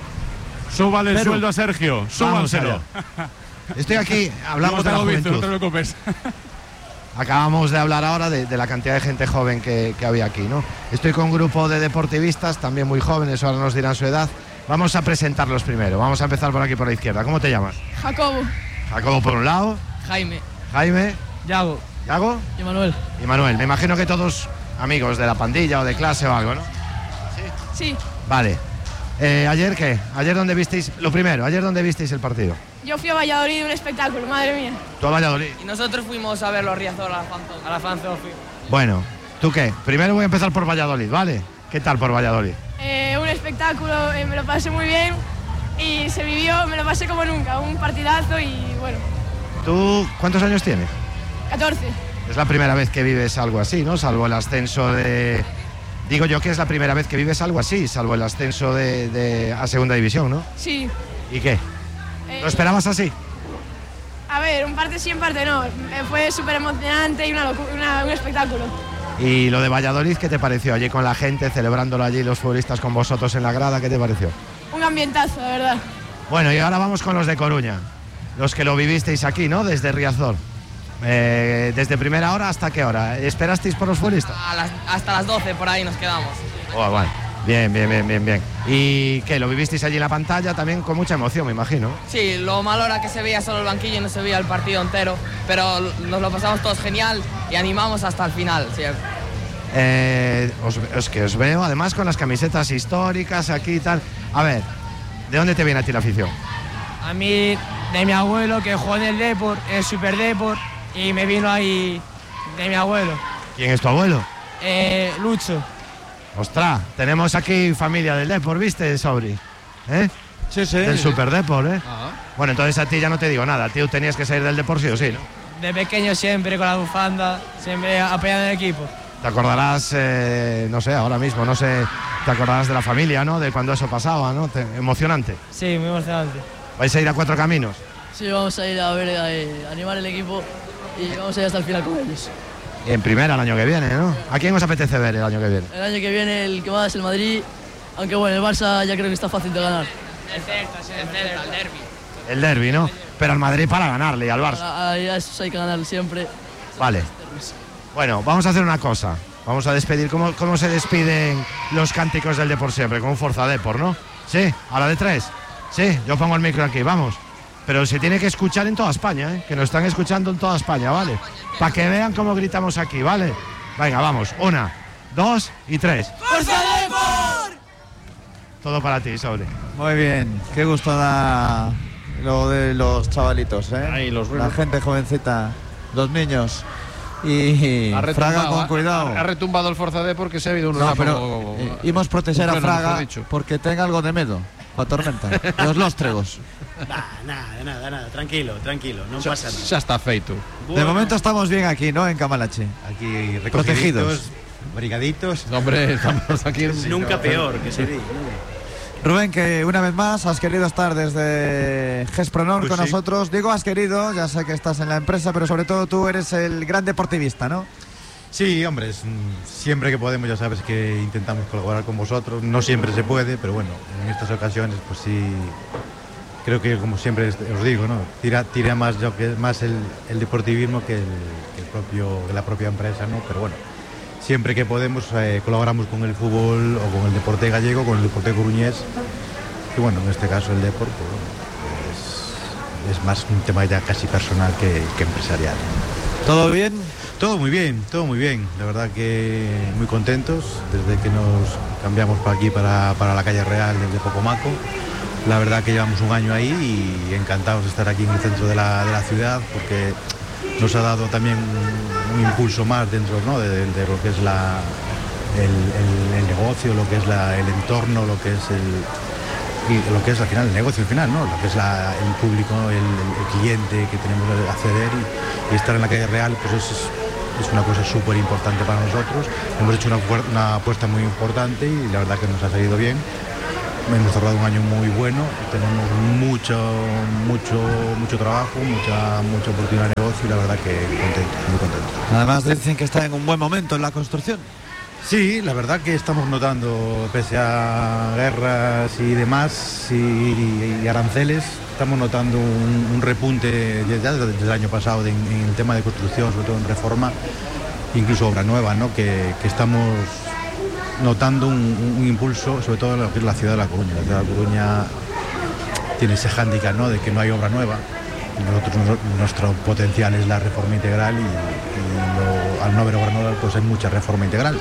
Súbale el sueldo a Sergio, súbanselo. Estoy aquí, hablamos de la juventud. No te preocupes. Acabamos de hablar ahora de la cantidad de gente joven que había aquí, ¿no? Estoy con un grupo de deportivistas, también muy jóvenes, ahora nos dirán su edad. Vamos a presentarlos primero. Vamos a empezar por aquí, por la izquierda. ¿Cómo te llamas? Jacobo. Jacobo por un lado. Jaime. Jaime. Yago. ¿Yago? Y Manuel. Y Manuel. Me imagino que todos amigos de la pandilla o de clase o algo, ¿no? Sí. Vale. ¿Ayer qué? ¿Ayer dónde visteis? Lo primero, ¿ayer dónde visteis el partido? Yo fui a Valladolid, un espectáculo, madre mía. ¿Tú a Valladolid? Y nosotros fuimos a verlo a Riazor, a la Fanzofi. Bueno, ¿tú qué? Primero voy a empezar por Valladolid, ¿vale? ¿Qué tal por Valladolid? Un espectáculo, me lo pasé muy bien y se vivió, me lo pasé como nunca, un partidazo y bueno. ¿Tú cuántos años tienes? 14. Es la primera vez que vives algo así, ¿no? Salvo el ascenso de... Digo yo que es la primera vez que vives algo así, salvo el ascenso a segunda división, ¿no? Sí. ¿Y qué? ¿Lo esperabas así? A ver, un parte sí, en parte no. Fue súper emocionante y un espectáculo. ¿Y lo de Valladolid qué te pareció? Allí con la gente, celebrándolo allí, los futbolistas con vosotros en la grada, ¿qué te pareció? Un ambientazo, la verdad. Bueno, y ahora vamos con los de Coruña, los que lo vivisteis aquí, ¿no? Desde Riazor. ¿Desde primera hora hasta qué hora? ¿Esperasteis por los futbolistas? Hasta las 12, por ahí nos quedamos. Oh, bueno. Bien. ¿Y qué? ¿Lo vivisteis allí en la pantalla también con mucha emoción, me imagino? Sí, lo malo era que se veía solo el banquillo y no se veía el partido entero, pero nos lo pasamos todos genial y animamos hasta el final, sí. Os veo además con las camisetas históricas aquí y tal. A ver, ¿de dónde te viene a ti la afición? A mí, de mi abuelo que jugó en el Depor, en el Super Depor, y me vino ahí de mi abuelo. ¿Quién es tu abuelo? Lucho. Ostras, tenemos aquí familia del Depor, ¿viste, Sobri? Sí. Del Super Depor, ¿eh? Ah. Bueno, entonces a ti ya no te digo nada, tío, tenías que salir del Depor sí o sí, ¿no? De pequeño siempre con la bufanda, siempre apoyando el equipo. Te acordarás, no sé, ahora mismo, no sé, te acordarás de la familia, ¿no? De cuando eso pasaba, ¿no? Emocionante. Sí, muy emocionante. ¿Vais a ir a Cuatro Caminos? Sí, vamos a ir a ver, a animar el equipo y vamos a ir hasta el final con ellos. En primera el año que viene, ¿no? ¿A quién os apetece ver el año que viene? El año que viene el que más es el Madrid, aunque bueno, el Barça ya creo que está fácil de ganar. El derbi. El derbi, ¿no? Pero al Madrid para ganarle y al Barça. A esos hay que ganar siempre. Vale. Bueno, vamos a hacer una cosa. Vamos a despedir. ¿Cómo se despiden los cánticos del Depor siempre? Con un Forza Depor, ¿no? Sí, a la de 3. Sí, yo pongo el micro aquí, vamos. Pero se tiene que escuchar en toda España, ¿eh? Que nos están escuchando en toda España, ¿vale? Para que vean cómo gritamos aquí, ¿vale? Venga, vamos. 1, 2 y 3. ¡Forza Depor! Todo para ti, Sobri. Muy bien, qué gusto da lo de los chavalitos, ¿eh? Ahí, la gente jovencita, los niños. Y Fraga con cuidado. Ha retumbado el Forza Depor porque se ha habido un... No, pero íbamos proteger a Fraga porque tenga algo de medo. La tormenta, los tregos. Nada, tranquilo, no pasa nada. Ya está feito. De momento estamos bien aquí, ¿no? En Camalache. Aquí protegidos, brigaditos. Hombre, estamos aquí. Nunca peor que se diga. Rubén, que una vez más has querido estar desde Gespronor Pues con sí. nosotros. Digo has querido, ya sé que estás en la empresa, pero sobre todo tú eres el gran deportivista, ¿no? Sí, hombre, siempre que podemos ya sabes que intentamos colaborar con vosotros. No siempre se puede, pero bueno, en estas ocasiones pues sí, creo que como siempre os digo, ¿no? Tira más el deportivismo que la propia empresa, ¿no? Pero bueno, siempre que podemos colaboramos con el fútbol o con el deporte gallego, con el deporte coruñés. Y bueno, en este caso el deporte es más un tema ya casi personal que empresarial. ¿Todo bien? Todo muy bien. La verdad que muy contentos desde que nos cambiamos para aquí, para la calle Real desde Pocomaco. La verdad que llevamos un año ahí y encantados de estar aquí en el centro de la ciudad, porque nos ha dado también un impulso más dentro, ¿no?, de lo que es el negocio, lo que es el entorno, lo que es al final el negocio al final, ¿no?, lo que es el público, el cliente que tenemos que acceder y estar en la calle real, pues es una cosa súper importante para nosotros. Hemos hecho una apuesta muy importante y la verdad que nos ha salido bien. Hemos cerrado un año muy bueno, tenemos mucho trabajo, mucha oportunidad de negocio y la verdad que muy contento. Además dicen que está en un buen momento en la construcción. Sí, la verdad que estamos notando, pese a guerras y demás y aranceles, estamos notando un repunte ya desde el año pasado en el tema de construcción, sobre todo en reforma, incluso obra nueva, ¿no?, que estamos notando un impulso, sobre todo en lo que es la ciudad de La Coruña. La ciudad de La Coruña tiene ese hándicap, ¿no?, de que no hay obra nueva. Nuestro potencial es la reforma integral y al no haber obra nueva, pues hay mucha reforma integral.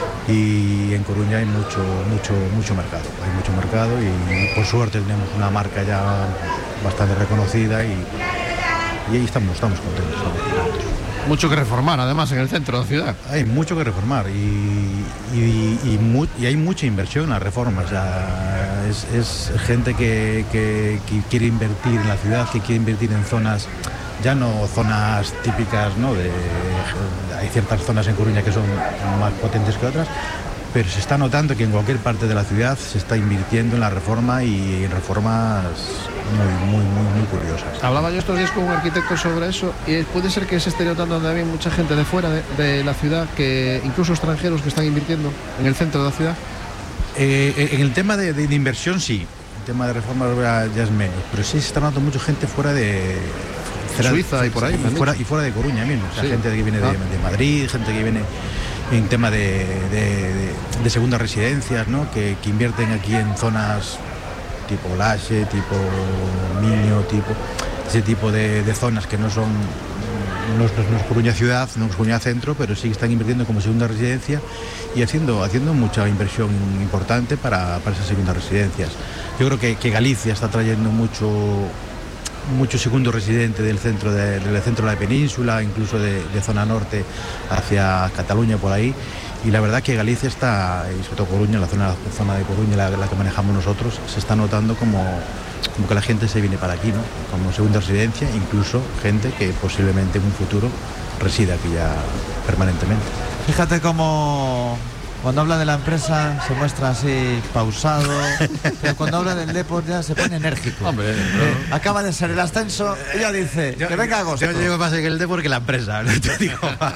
Y en Coruña hay mucho mercado. Hay mucho mercado y por suerte tenemos una marca ya bastante reconocida y ahí estamos contentos. Mucho que reformar, además, en el centro de la ciudad. Hay mucho que reformar y hay mucha inversión en las reformas. O sea, es gente que quiere invertir en la ciudad, que quiere invertir en zonas, ya no zonas típicas, ¿no?, hay ciertas zonas en Coruña que son más potentes que otras, pero se está notando que en cualquier parte de la ciudad se está invirtiendo en la reforma y en reformas muy curiosas. Hablaba yo estos días con un arquitecto sobre eso y puede ser que se esté notando también mucha gente de fuera de la ciudad, que incluso extranjeros que están invirtiendo en el centro de la ciudad. En el tema de inversión sí, el tema de reforma ya es menos, pero sí se está notando mucha gente fuera de Suiza y por ahí. Y fuera de Coruña mismo, o sea, gente que viene de Madrid, gente que viene en tema de segundas residencias, ¿no?, que invierten aquí en zonas tipo Laxe, tipo Miño, ese tipo de zonas que no es Coruña ciudad, no es Coruña centro, pero sí están invirtiendo como segunda residencia y haciendo mucha inversión importante para esas segundas residencias. Yo creo que Galicia está trayendo mucho segundo residente del centro de la península, incluso de zona norte hacia Cataluña por ahí, y la verdad que Galicia está, y sobre todo Coruña, la zona de Coruña, la que manejamos nosotros, se está notando como que la gente se viene para aquí, ¿no?, como segunda residencia, incluso gente que posiblemente en un futuro resida aquí ya permanentemente. Fíjate cómo cuando habla de la empresa se muestra así pausado, pero cuando habla del Depor ya se pone enérgico. Hombre, acaba de ser el ascenso y ya dice que venga agosto. Yo digo más en el Depor que la empresa, no te digo más.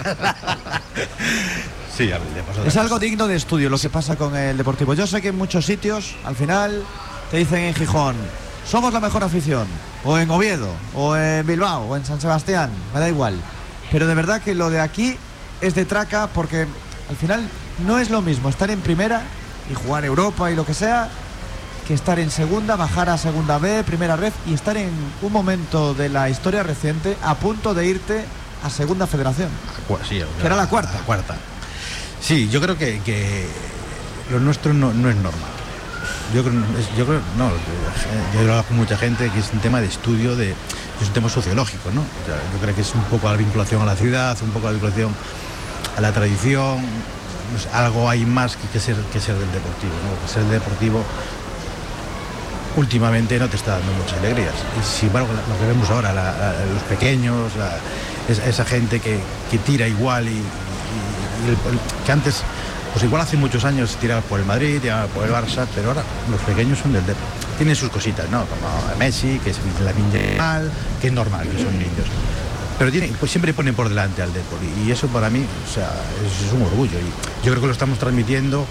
Sí, es algo digno de estudio lo que pasa con el Deportivo. Yo sé que en muchos sitios al final te dicen en Gijón somos la mejor afición, o en Oviedo, o en Bilbao, o en San Sebastián, me da igual, pero de verdad que lo de aquí es de traca, porque al final no es lo mismo estar en primera y jugar Europa y lo que sea, que estar en segunda, bajar a segunda B, primera red, y estar en un momento de la historia reciente a punto de irte a segunda federación, sí, que era la cuarta. Sí, yo creo que lo nuestro no es normal. Yo creo no, yo he hablado con mucha gente que es un tema de estudio, es un tema sociológico, ¿no? O sea, yo creo que es un poco la vinculación a la ciudad, un poco la vinculación a la tradición, pues algo hay más que ser del Deportivo, ¿no? Que ser del Deportivo últimamente no te está dando muchas alegrías. Y sin embargo, lo que vemos ahora, los pequeños, esa gente que tira igual y que antes, pues igual hace muchos años tiraba por el Madrid, tiraba por el Barça, pero ahora los pequeños son del Depor. Tienen sus cositas, ¿no? Como Messi, que es la niña, que es normal, que son niños. Pero pues siempre ponen por delante al Depor y eso para mí, o sea, es un orgullo. Y yo creo que lo estamos transmitiendo,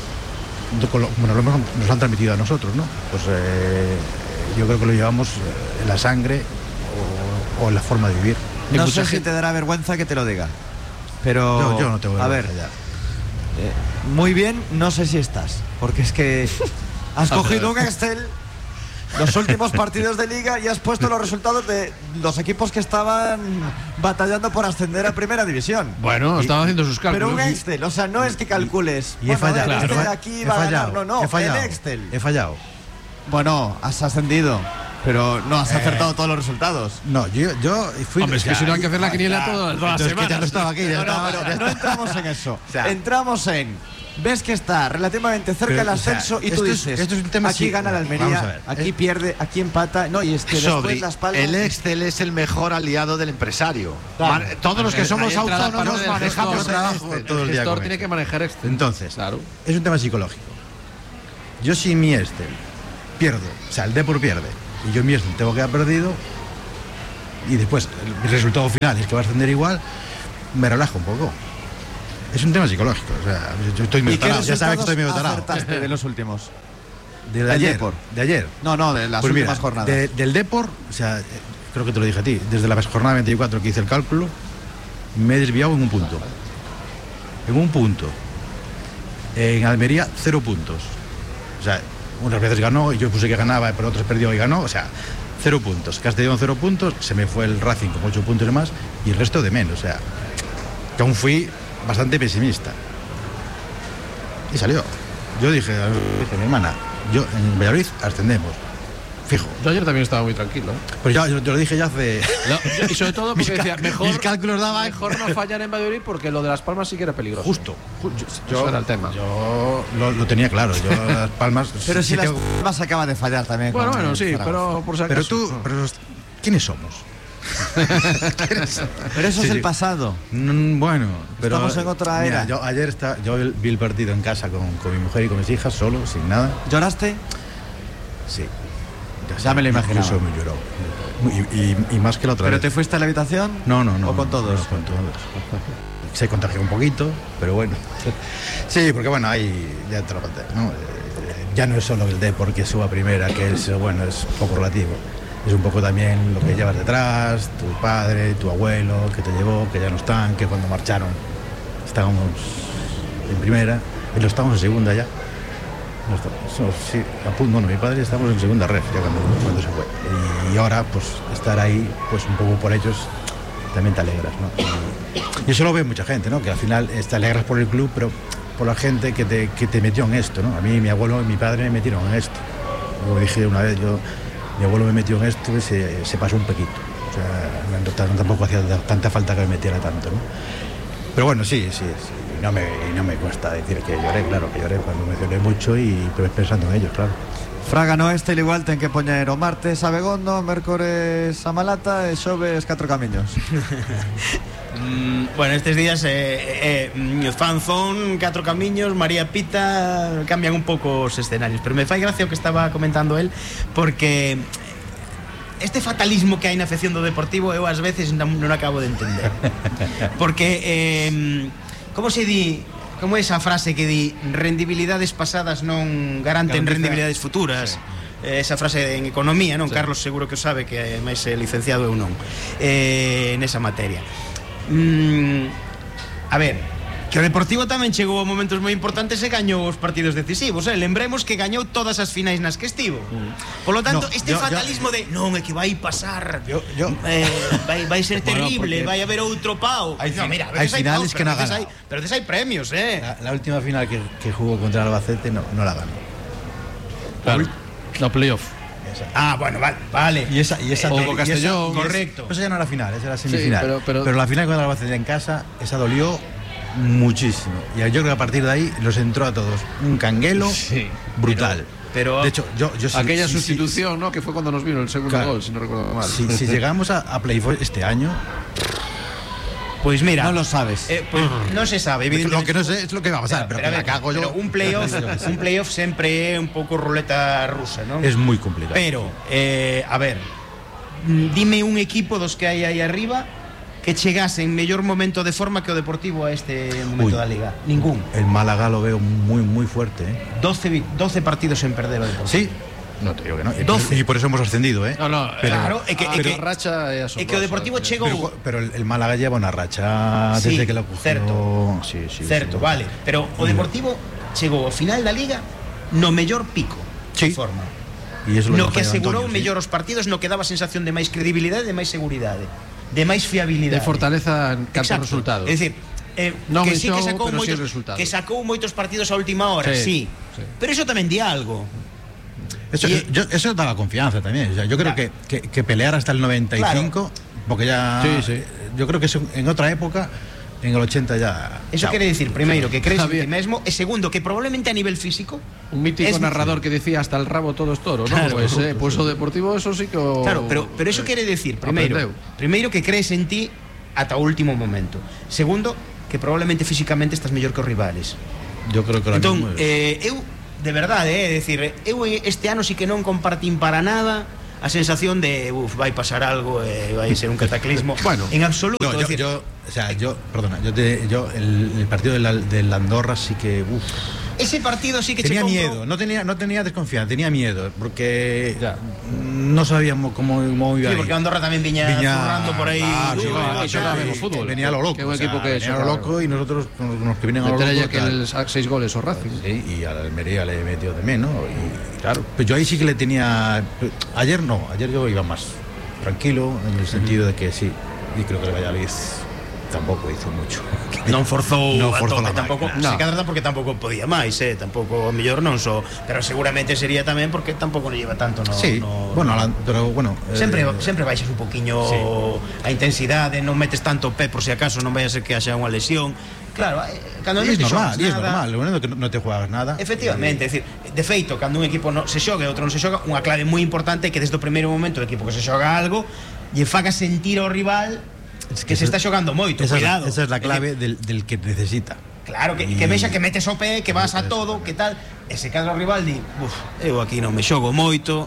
nos han transmitido a nosotros, ¿no? Pues yo creo que lo llevamos en la sangre o en la forma de vivir. No sé si te dará vergüenza que te lo diga, pero yo no tengo vergüenza. A ver, muy bien, no sé si estás, porque es que has cogido un Excel los últimos partidos de liga y has puesto los resultados de los equipos que estaban batallando por ascender a primera división. Bueno, estaban haciendo sus cálculos. Pero un Excel, o sea, no es que calcules. Y he fallado. Aquí va a ganar, no, he fallado. el Excel. He fallado. Bueno, has ascendido, pero no has acertado todos los resultados. No, yo fui. Hombre, es que si no hay que hacer la quiniela todas las semanas. Que ya no estaba aquí. No entramos en eso. Entramos en. Ves que está relativamente cerca del ascenso y tú dices, esto es un tema aquí gana la Almería, aquí pierde, aquí empata. No, y es que después Las Palmas. El Excel es el mejor aliado del empresario. Claro. Todos los que somos autónomos manejamos trabajo todo el día. El gestor tiene que manejar Excel. Entonces, es un tema psicológico. Yo si mi Excel pierdo, o sea, el Depor pierde, y yo mi Excel tengo que haber perdido, y después el resultado final es que va a ascender igual, me relajo un poco. Es un tema psicológico, o sea, yo estoy medio tarado, ya sabes que estoy medio tarado. ¿De los últimos? De ayer. ¿De ayer? No, de las últimas jornadas. Del Depor, o sea, creo que te lo dije a ti, desde la jornada 24 que hice el cálculo, me he desviado en un punto. En un punto. En Almería, 0 puntos. O sea, unas veces ganó y yo puse que ganaba, pero otras perdió y ganó, o sea, 0 puntos. Castellón 0 puntos, se me fue el Racing con 8 puntos y más, y el resto de menos, o sea, que aún fui bastante pesimista. Y salió. Yo dije a mi hermana, yo en Valladolid ascendemos. Fijo. Yo ayer también estaba muy tranquilo. Pero yo lo dije ya hace. Y sobre todo porque decía, mis cálculos daban. Mejor no fallar en Valladolid porque lo de Las Palmas sí que era peligroso. Justo. Eso era el tema. Yo lo tenía claro. Yo Las Palmas. Pero si Las Palmas acaba de fallar también. Bueno, sí, pero por si acaso. Pero ¿quiénes somos? Pero eso es el pasado. Bueno, pero estamos en otra era. Yo ayer vi el partido en casa con mi mujer y con mis hijas, solo, sin nada. ¿Lloraste? Sí. Ya me lo imaginaba. Eso me lloró. Y más que la otra vez. ¿Pero te fuiste a la habitación? No. ¿O con todos? No, con todos. Se contagió un poquito, pero bueno. Sí, porque bueno, ahí ya te lo conté, ¿no? Ya no es solo el Depor que suba primera, que es poco relativo. Es un poco también lo que llevas detrás, tu padre, tu abuelo, que te llevó, que ya no están, que cuando marcharon estábamos en primera, y lo estamos en segunda ya. Sí, bueno, mi padre estamos en segunda ref ya cuando se fue. Y ahora, pues, estar ahí, pues un poco por ellos, también te alegras, ¿no? Y eso lo ve mucha gente, ¿no? Que al final te alegras por el club, pero por la gente que te metió en esto, ¿no? A mí, mi abuelo y mi padre me metieron en esto. Como dije una vez, mi abuelo me metió en esto y se pasó un poquito. O sea, tampoco hacía tanta falta que me metiera tanto, ¿no? Pero bueno, sí. Y no me cuesta decir que lloré, claro, que lloré cuando me lloré mucho y pensando en ellos, claro. Fraga no este igual ten que poñer o martes a Begondo, mércores a Malata e xoves 4 camiños. Bueno, estes días Fanzón, 4 camiños, María Pita cambian un pouco os escenarios, pero me fai gracia o que estaba comentando él, porque este fatalismo que hai na afección do Deportivo eu ás veces non acabo de entender. Porque como se di, como esa frase que di, rendibilidades pasadas non garanten rendibilidades futuras. Esa frase en economía, non? Sí. Carlos seguro que o sabe, que é máis licenciado eu non nesa materia. A ver, que o Deportivo tamén chegou a momentos moi importantes e gañou os partidos decisivos, lembremos que gañou todas as finais nas que estivo. Por lo tanto, fatalismo de non, é que vai pasar, vai ser terrible, vai haber outro pau. Mira, hay finales que no ha ganado. Pero hai premios, La última final que jugó contra el Albacete no la ganó. Claro, no playoff. Bueno, vale. Y esa Castellón, correcto. Esa ya no era final, esa era semifinal. Sí, pero la final contra el Albacete en casa, esa dolió muchísimo. Y yo creo que a partir de ahí los entró a todos un canguelo brutal. Pero de hecho, yo aquella sustitución, ¿no? Que fue cuando nos vino el segundo gol, si no recuerdo mal. Si llegamos a playoff este año. Pues mira, no lo sabes. Pues no se sabe. Lo que no sé es lo que va a pasar, pero que la cago yo. Un playoff siempre es un poco ruleta rusa, ¿no? Es muy complicado. Pero, a ver, dime un equipo dos que hai aí arriba que chegase en mellor momento de forma que o Deportivo a este momento da Liga. Ningún. El Málaga lo veo muy, muy fuerte, 12 partidos en perder o Deportivo. Sí. No te digo que no. 12. Y por eso hemos ascendido, claro, é que racha é asombrosa. É que o Deportivo chegou. Pero el Málaga lleva una racha desde que lo cogió. Certo. Sí, certo, vale. Pero o Deportivo chegou ao final da Liga no mellor pico de forma. Y eso no que asegurou mellor os partidos, no que daba sensación de máis credibilidade, de máis seguridade, de máis fiabilidade, de fortaleza en canto a resultados. É dicir, que sí que sacou moitos, resultados. Que sacou moitos partidos a última hora, sí. Pero eso tamén di algo. Eso daba confianza también. O sea, yo creo que pelear hasta el 95, porque ya. Sí. Yo creo que eso, en otra época, en el 80 ya. Eso quiere decir, primero, que crees en ti mismo, y segundo, que probablemente a nivel físico. Un mítico narrador que decía hasta el rabo todo es toro, ¿no? Claro, pues o Deportivo, eso sí que. Claro, pero eso quiere decir, primero que crees en ti hasta el último momento. Segundo, que probablemente físicamente estás mejor que los rivales. Yo creo que eu, de verdade, decir, eu este ano sí que non compartín para nada a sensación de vai pasar algo, vai ser un cataclismo. Bueno, en absoluto. No, yo el partido del Andorra sí que ese partido sí que tenía miedo, no tenía desconfianza, tenía miedo porque no sabíamos cómo iba. Sí, porque Andorra también viña zurrando por ahí. Fútbol. Venía a lo loco. Un equipo que venía a lo loco y nosotros los que vienen a lo loco. Ya que 6 goles o Racing. Sí, y a la Almería le metió de menos. Y claro, pues yo ahí sí que le tenía. Ayer yo iba más tranquilo en el sentido de que sí, y creo que el Valladolid tampoco hizo mucho. Non forzou a tope, la tampouco, máquina, se cadra porque tampouco podía máis, tampouco mellor non so, pero seguramente sería tamén porque tampouco non lleva tanto, pero bueno, sempre baixas un poquiño a intensidade, non metes tanto pé por si acaso non vai a ser que haxa unha lesión. Claro, cando non te xogas nada, es normal, lo único que non te juegas nada. Efectivamente, é dicir, de feito, cando un equipo se xoga e outro non se xoga, unha clave moi importante é que desde o primeiro momento o equipo que se xoga algo lle faga sentir ao rival que se está xogando moito, cuidado. Esa es la clave del que necesita. Claro, que vexa que metes o pé, que vas a todo, que tal. Ese cadro rival di, eu aquí non me xogo moito,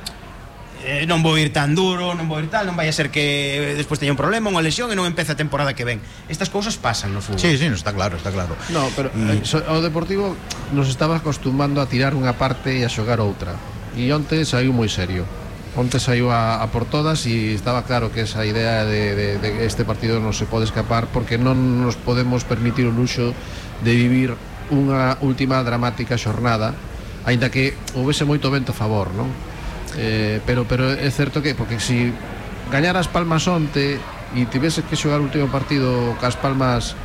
non vou ir tan duro, non vou ir tal, non vai a ser que despois teña un problema, unha lesión e non empeza a temporada que ven. Estas cousas pasan no fútbol. Sí, está claro. No, pero o Deportivo nos estaba acostumando a tirar unha parte e a xogar outra. E onte saiu moi serio. Onte saiu a por todas e estaba claro que esa idea de este partido non se pode escapar porque non nos podemos permitir o luxo de vivir unha última dramática xornada, aínda que houvese moito vento a favor, non? Pero é certo que porque si gañaras Palmas onte e tiveses que xogar o último partido cas Palmas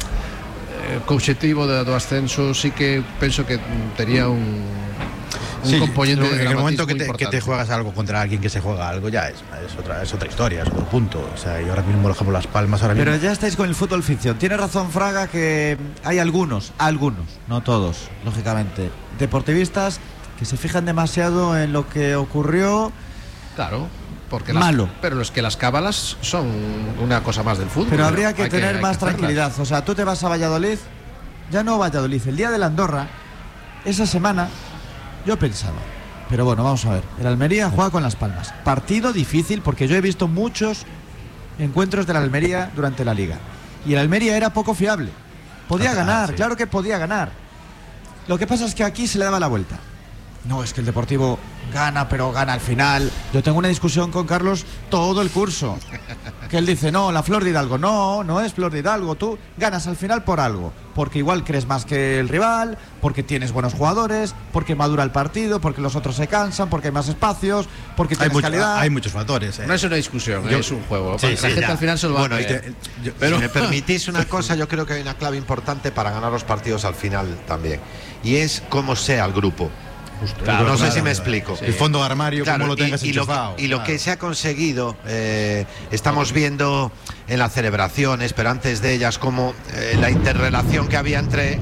co obxectivo do ascenso, sí que penso que tería un componente de en el momento que te juegas algo contra alguien que se juega algo ya es otra historia, es otro punto. O sea, y ahora mismo dejamos Las Palmas Pero ya estáis con el fútbol ficción. Tiene razón Fraga que hay algunos, no todos, lógicamente, deportivistas que se fijan demasiado en lo que ocurrió. Claro, porque malo. Pero es que las cábalas son una cosa más del fútbol. Pero habría que tener más tranquilidad. O sea, tú te vas a Valladolid, ya no Valladolid, el día de la Andorra, esa semana. Yo pensaba, pero bueno, vamos a ver. El Almería juega con Las Palmas. Partido difícil porque yo he visto muchos encuentros del Almería durante la Liga. Y el Almería era poco fiable. Podía ganar, claro que podía ganar. Lo que pasa es que aquí se le daba la vuelta. No, es que el Deportivo gana, pero gana al final. Yo tengo una discusión con Carlos todo el curso. Que él dice, no, la Flor de Hidalgo. No es Flor de Hidalgo. Tú ganas al final por algo. Porque igual crees más que el rival, porque tienes buenos jugadores, porque madura el partido, porque los otros se cansan, porque hay más espacios, porque tienes calidad. Hay muchos factores. No es una discusión, es un juego. Sí, la gente al final se lo va a creer. Pero si me permitís una cosa, yo creo que hay una clave importante para ganar los partidos al final también. Y es cómo sea el grupo. Claro, no sé si me explico. El fondo de armario, cómo lo tengas enchufado. Y lo que se ha conseguido, estamos viendo en las celebraciones, pero antes de ellas, como la interrelación que había entre...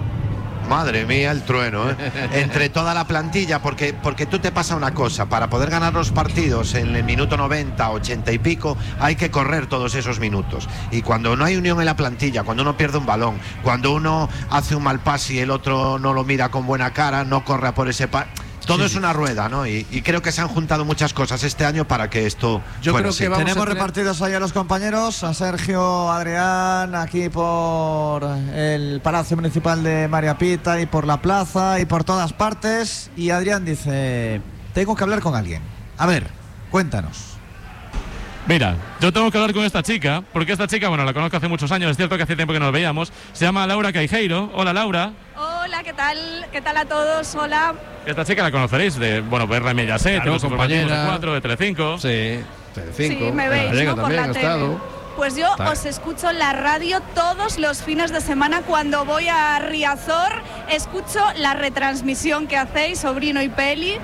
Madre mía, el trueno, entre toda la plantilla, porque tú te pasa una cosa, para poder ganar los partidos en el minuto 90, 80 y pico, hay que correr todos esos minutos. Y cuando no hay unión en la plantilla, cuando uno pierde un balón, cuando uno hace un mal pase y el otro no lo mira con buena cara, no corre a por ese pase. Todo es una rueda, ¿no? Y creo que se han juntado muchas cosas este año para que esto... Yo creo que tenemos repartidos ahí a los compañeros, a Sergio, Adrián, aquí por el Palacio Municipal de María Pita y por la plaza y por todas partes. Y Adrián dice, tengo que hablar con alguien. A ver, cuéntanos. Mira, yo tengo que hablar con esta chica, porque esta chica, bueno, la conozco hace muchos años, es cierto que hace tiempo que nos veíamos. Se llama Laura Caijeiro. Hola, Laura. Hola, ¿qué tal? ¿Qué tal a todos? Hola. Esta chica la conoceréis de, bueno, verla en Mediaset, claro, compañera de 4, de Telecinco. Sí, Telecinco. Sí, me veis, ¿no? Por la tele. Pues yo os escucho en la radio todos los fines de semana cuando voy a Riazor. Escucho la retransmisión que hacéis, Sobrino y Peli.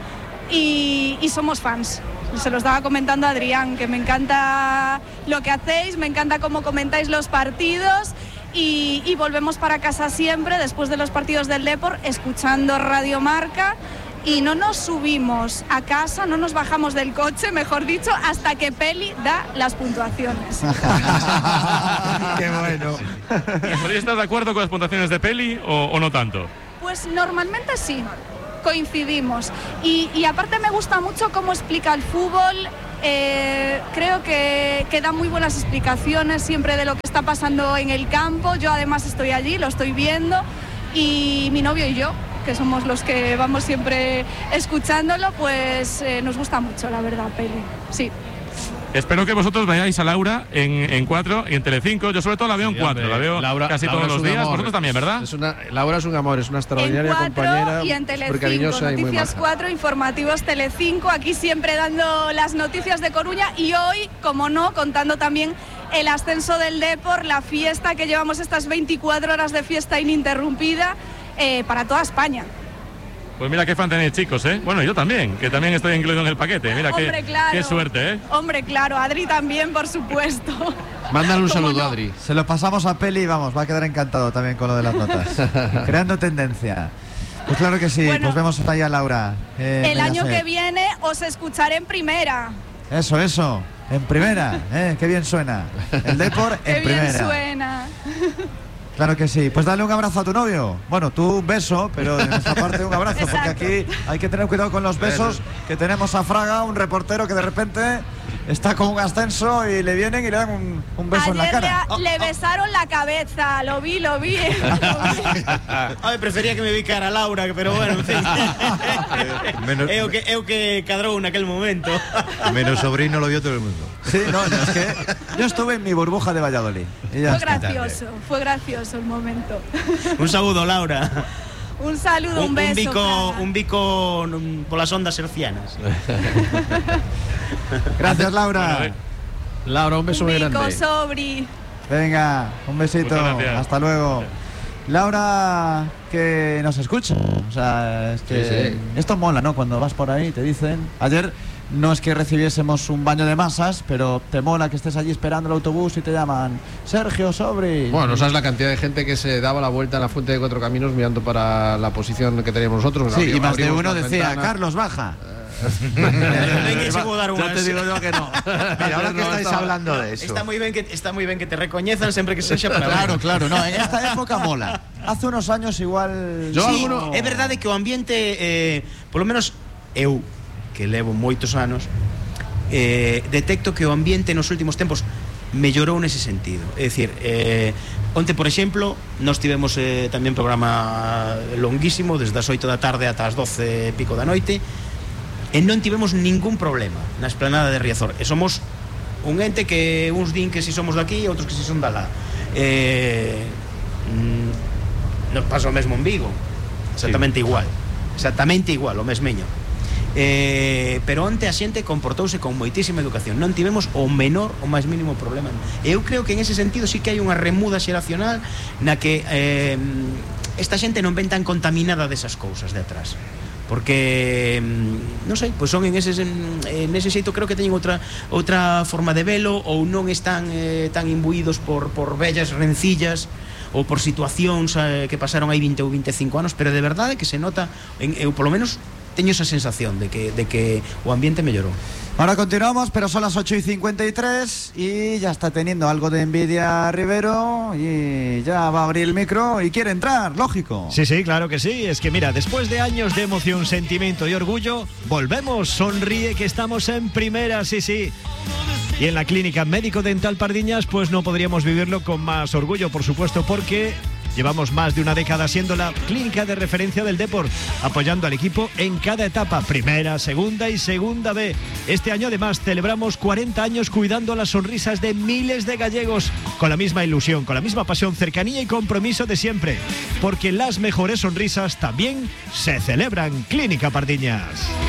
y somos fans. Se lo estaba comentando a Adrián, que me encanta lo que hacéis, me encanta cómo comentáis los partidos y volvemos para casa siempre después de los partidos del Depor escuchando Radio Marca. Y no nos subimos a casa, no nos bajamos del coche, mejor dicho, hasta que Peli da las puntuaciones. Qué bueno. ¿Estás de acuerdo con las puntuaciones de Peli o no tanto? Pues normalmente sí, coincidimos. Y aparte me gusta mucho cómo explica el fútbol. Creo que da muy buenas explicaciones siempre de lo que está pasando en el campo. Yo además estoy allí, lo estoy viendo. Y mi novio y yo, que somos los que vamos siempre escuchándolo, pues nos gusta mucho, la verdad, Peli. Sí. Espero que vosotros veáis a Laura en 4 y en Telecinco. Yo sobre todo la veo en 4, la veo casi todos los días. Vosotros también, ¿verdad? Laura es un amor, es una extraordinaria en 4 compañera. Y en Telecinco, Noticias 4, informativos Telecinco, aquí siempre dando las noticias de Coruña y hoy, como no, contando también el ascenso del Depor, la fiesta que llevamos, estas 24 horas de fiesta ininterrumpida para toda España. Pues mira qué fan tenéis, chicos, ¿eh? Bueno, yo también, que también estoy incluido en el paquete. Mira, hombre, claro. Qué suerte, ¿eh? Hombre, claro, Adri también, por supuesto. Mándale un saludo, Adri. Se lo pasamos a Peli y vamos, va a quedar encantado también con lo de las notas. Creando tendencia. Pues claro que sí, bueno, pues vemos ahí a Laura. El año que viene os escucharé en primera. Eso, en primera, qué bien suena. El Depor en primera. Qué bien suena. Claro que sí. Pues dale un abrazo a tu novio. Bueno, tú un beso, pero de nuestra parte un abrazo. Exacto. Porque aquí hay que tener cuidado con los besos, que tenemos a Fraga, un reportero que de repente está con un ascenso y le vienen y le dan un beso en la cara. Le besaron la cabeza, lo vi. Ay, prefería que me bicara a Laura, pero bueno, en fin. Eu que cadrou naquel momento. Menos sobrino lo vio todo el mundo. Sí, no, es que yo estuve en mi burbuja de Valladolid. Fue gracioso el momento. Un saludo, Laura. Un saludo, un beso. Un bico por las ondas hercianas. Gracias, Laura. Laura, un beso muy grande. Un bico, sobri. Venga, un besito. Hasta luego. Laura, que nos escucha. O sea, es que esto mola, ¿no? Cuando vas por ahí te dicen. Ayer no es que recibiésemos un baño de masas, pero te mola que estés allí esperando el autobús y te llaman Sergio, Sobri. Bueno, no sabes la cantidad de gente que se daba la vuelta en la Fuente de Cuatro Caminos mirando para la posición que teníamos nosotros. Sí, y más de uno decía, ventanas. Carlos, baja. Ya te digo yo que no. Mira, ahora que estáis hablando de eso. Está muy bien que te recoñezan siempre que se echa para Claro, no, en esta época mola. Hace unos años igual. É verdade que o ambiente, polo menos eu, que levo moitos anos, detecto que o ambiente nos últimos tempos mellorou nese sentido. É dicir, onte, por exemplo, nós tivemos tamén programa longuísimo, desde as 8 da tarde ata as 12 e pico da noite, e non tivemos ningún problema na esplanada de Riazor. E somos un ente que uns din que si somos daqui e outros que si son da lá. Nos pasa o mesmo en Vigo, exactamente igual, o mesmeño. Pero onte a xente comportouse con moitísima educación, non tivemos o máis mínimo problema. Eu creo que en ese sentido sí que hai unha remuda xeracional na que esta xente non ven tan contaminada desas cousas de atrás, porque non sei, pois son en ese xeito, creo que teñen outra forma de velo, ou non están tan imbuídos por vellas rencillas ou por situacións que pasaron hai 20 ou 25 anos, pero de verdade que se nota, eu polo menos teño esa sensación de que o ambiente mellorou. Ahora continuamos, pero son las 8:53 y ya está teniendo algo de envidia Rivero y ya va a abrir el micro y quiere entrar, lógico. Sí, claro que sí. Es que mira, después de años de emoción, sentimiento y orgullo, volvemos. Sonríe que estamos en primera, sí. Y en la Clínica Médico Dental Pardiñas, pues no podríamos vivirlo con más orgullo, por supuesto, porque llevamos más de una década siendo la clínica de referencia del Depor, apoyando al equipo en cada etapa, primera, segunda y segunda B. Este año además celebramos 40 años cuidando las sonrisas de miles de gallegos, con la misma ilusión, con la misma pasión, cercanía y compromiso de siempre, porque las mejores sonrisas también se celebran. Clínica Pardiñas.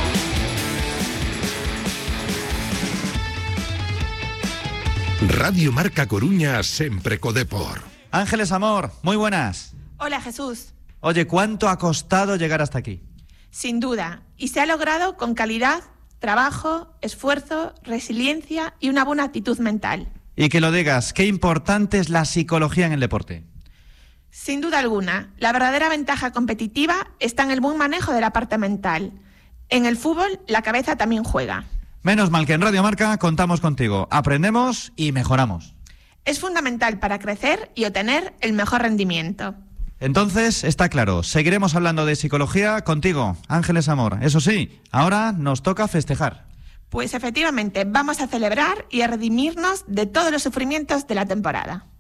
Radio Marca Coruña, sempre co Depor. Ángeles Amor, muy buenas. Hola, Jesús. Oye, ¿cuánto ha costado llegar hasta aquí? Sin duda, y se ha logrado con calidad, trabajo, esfuerzo, resiliencia y una buena actitud mental. Y que lo digas, qué importante es la psicología en el deporte. Sin duda alguna, la verdadera ventaja competitiva está en el buen manejo de la parte mental. En el fútbol, la cabeza también juega. Menos mal que en Radio Marca contamos contigo. Aprendemos y mejoramos. Es fundamental para crecer y obtener el mejor rendimiento. Entonces, está claro, seguiremos hablando de psicología contigo, Ángeles Amor. Eso sí, ahora nos toca festejar. Pues efectivamente, vamos a celebrar y a redimirnos de todos los sufrimientos de la temporada.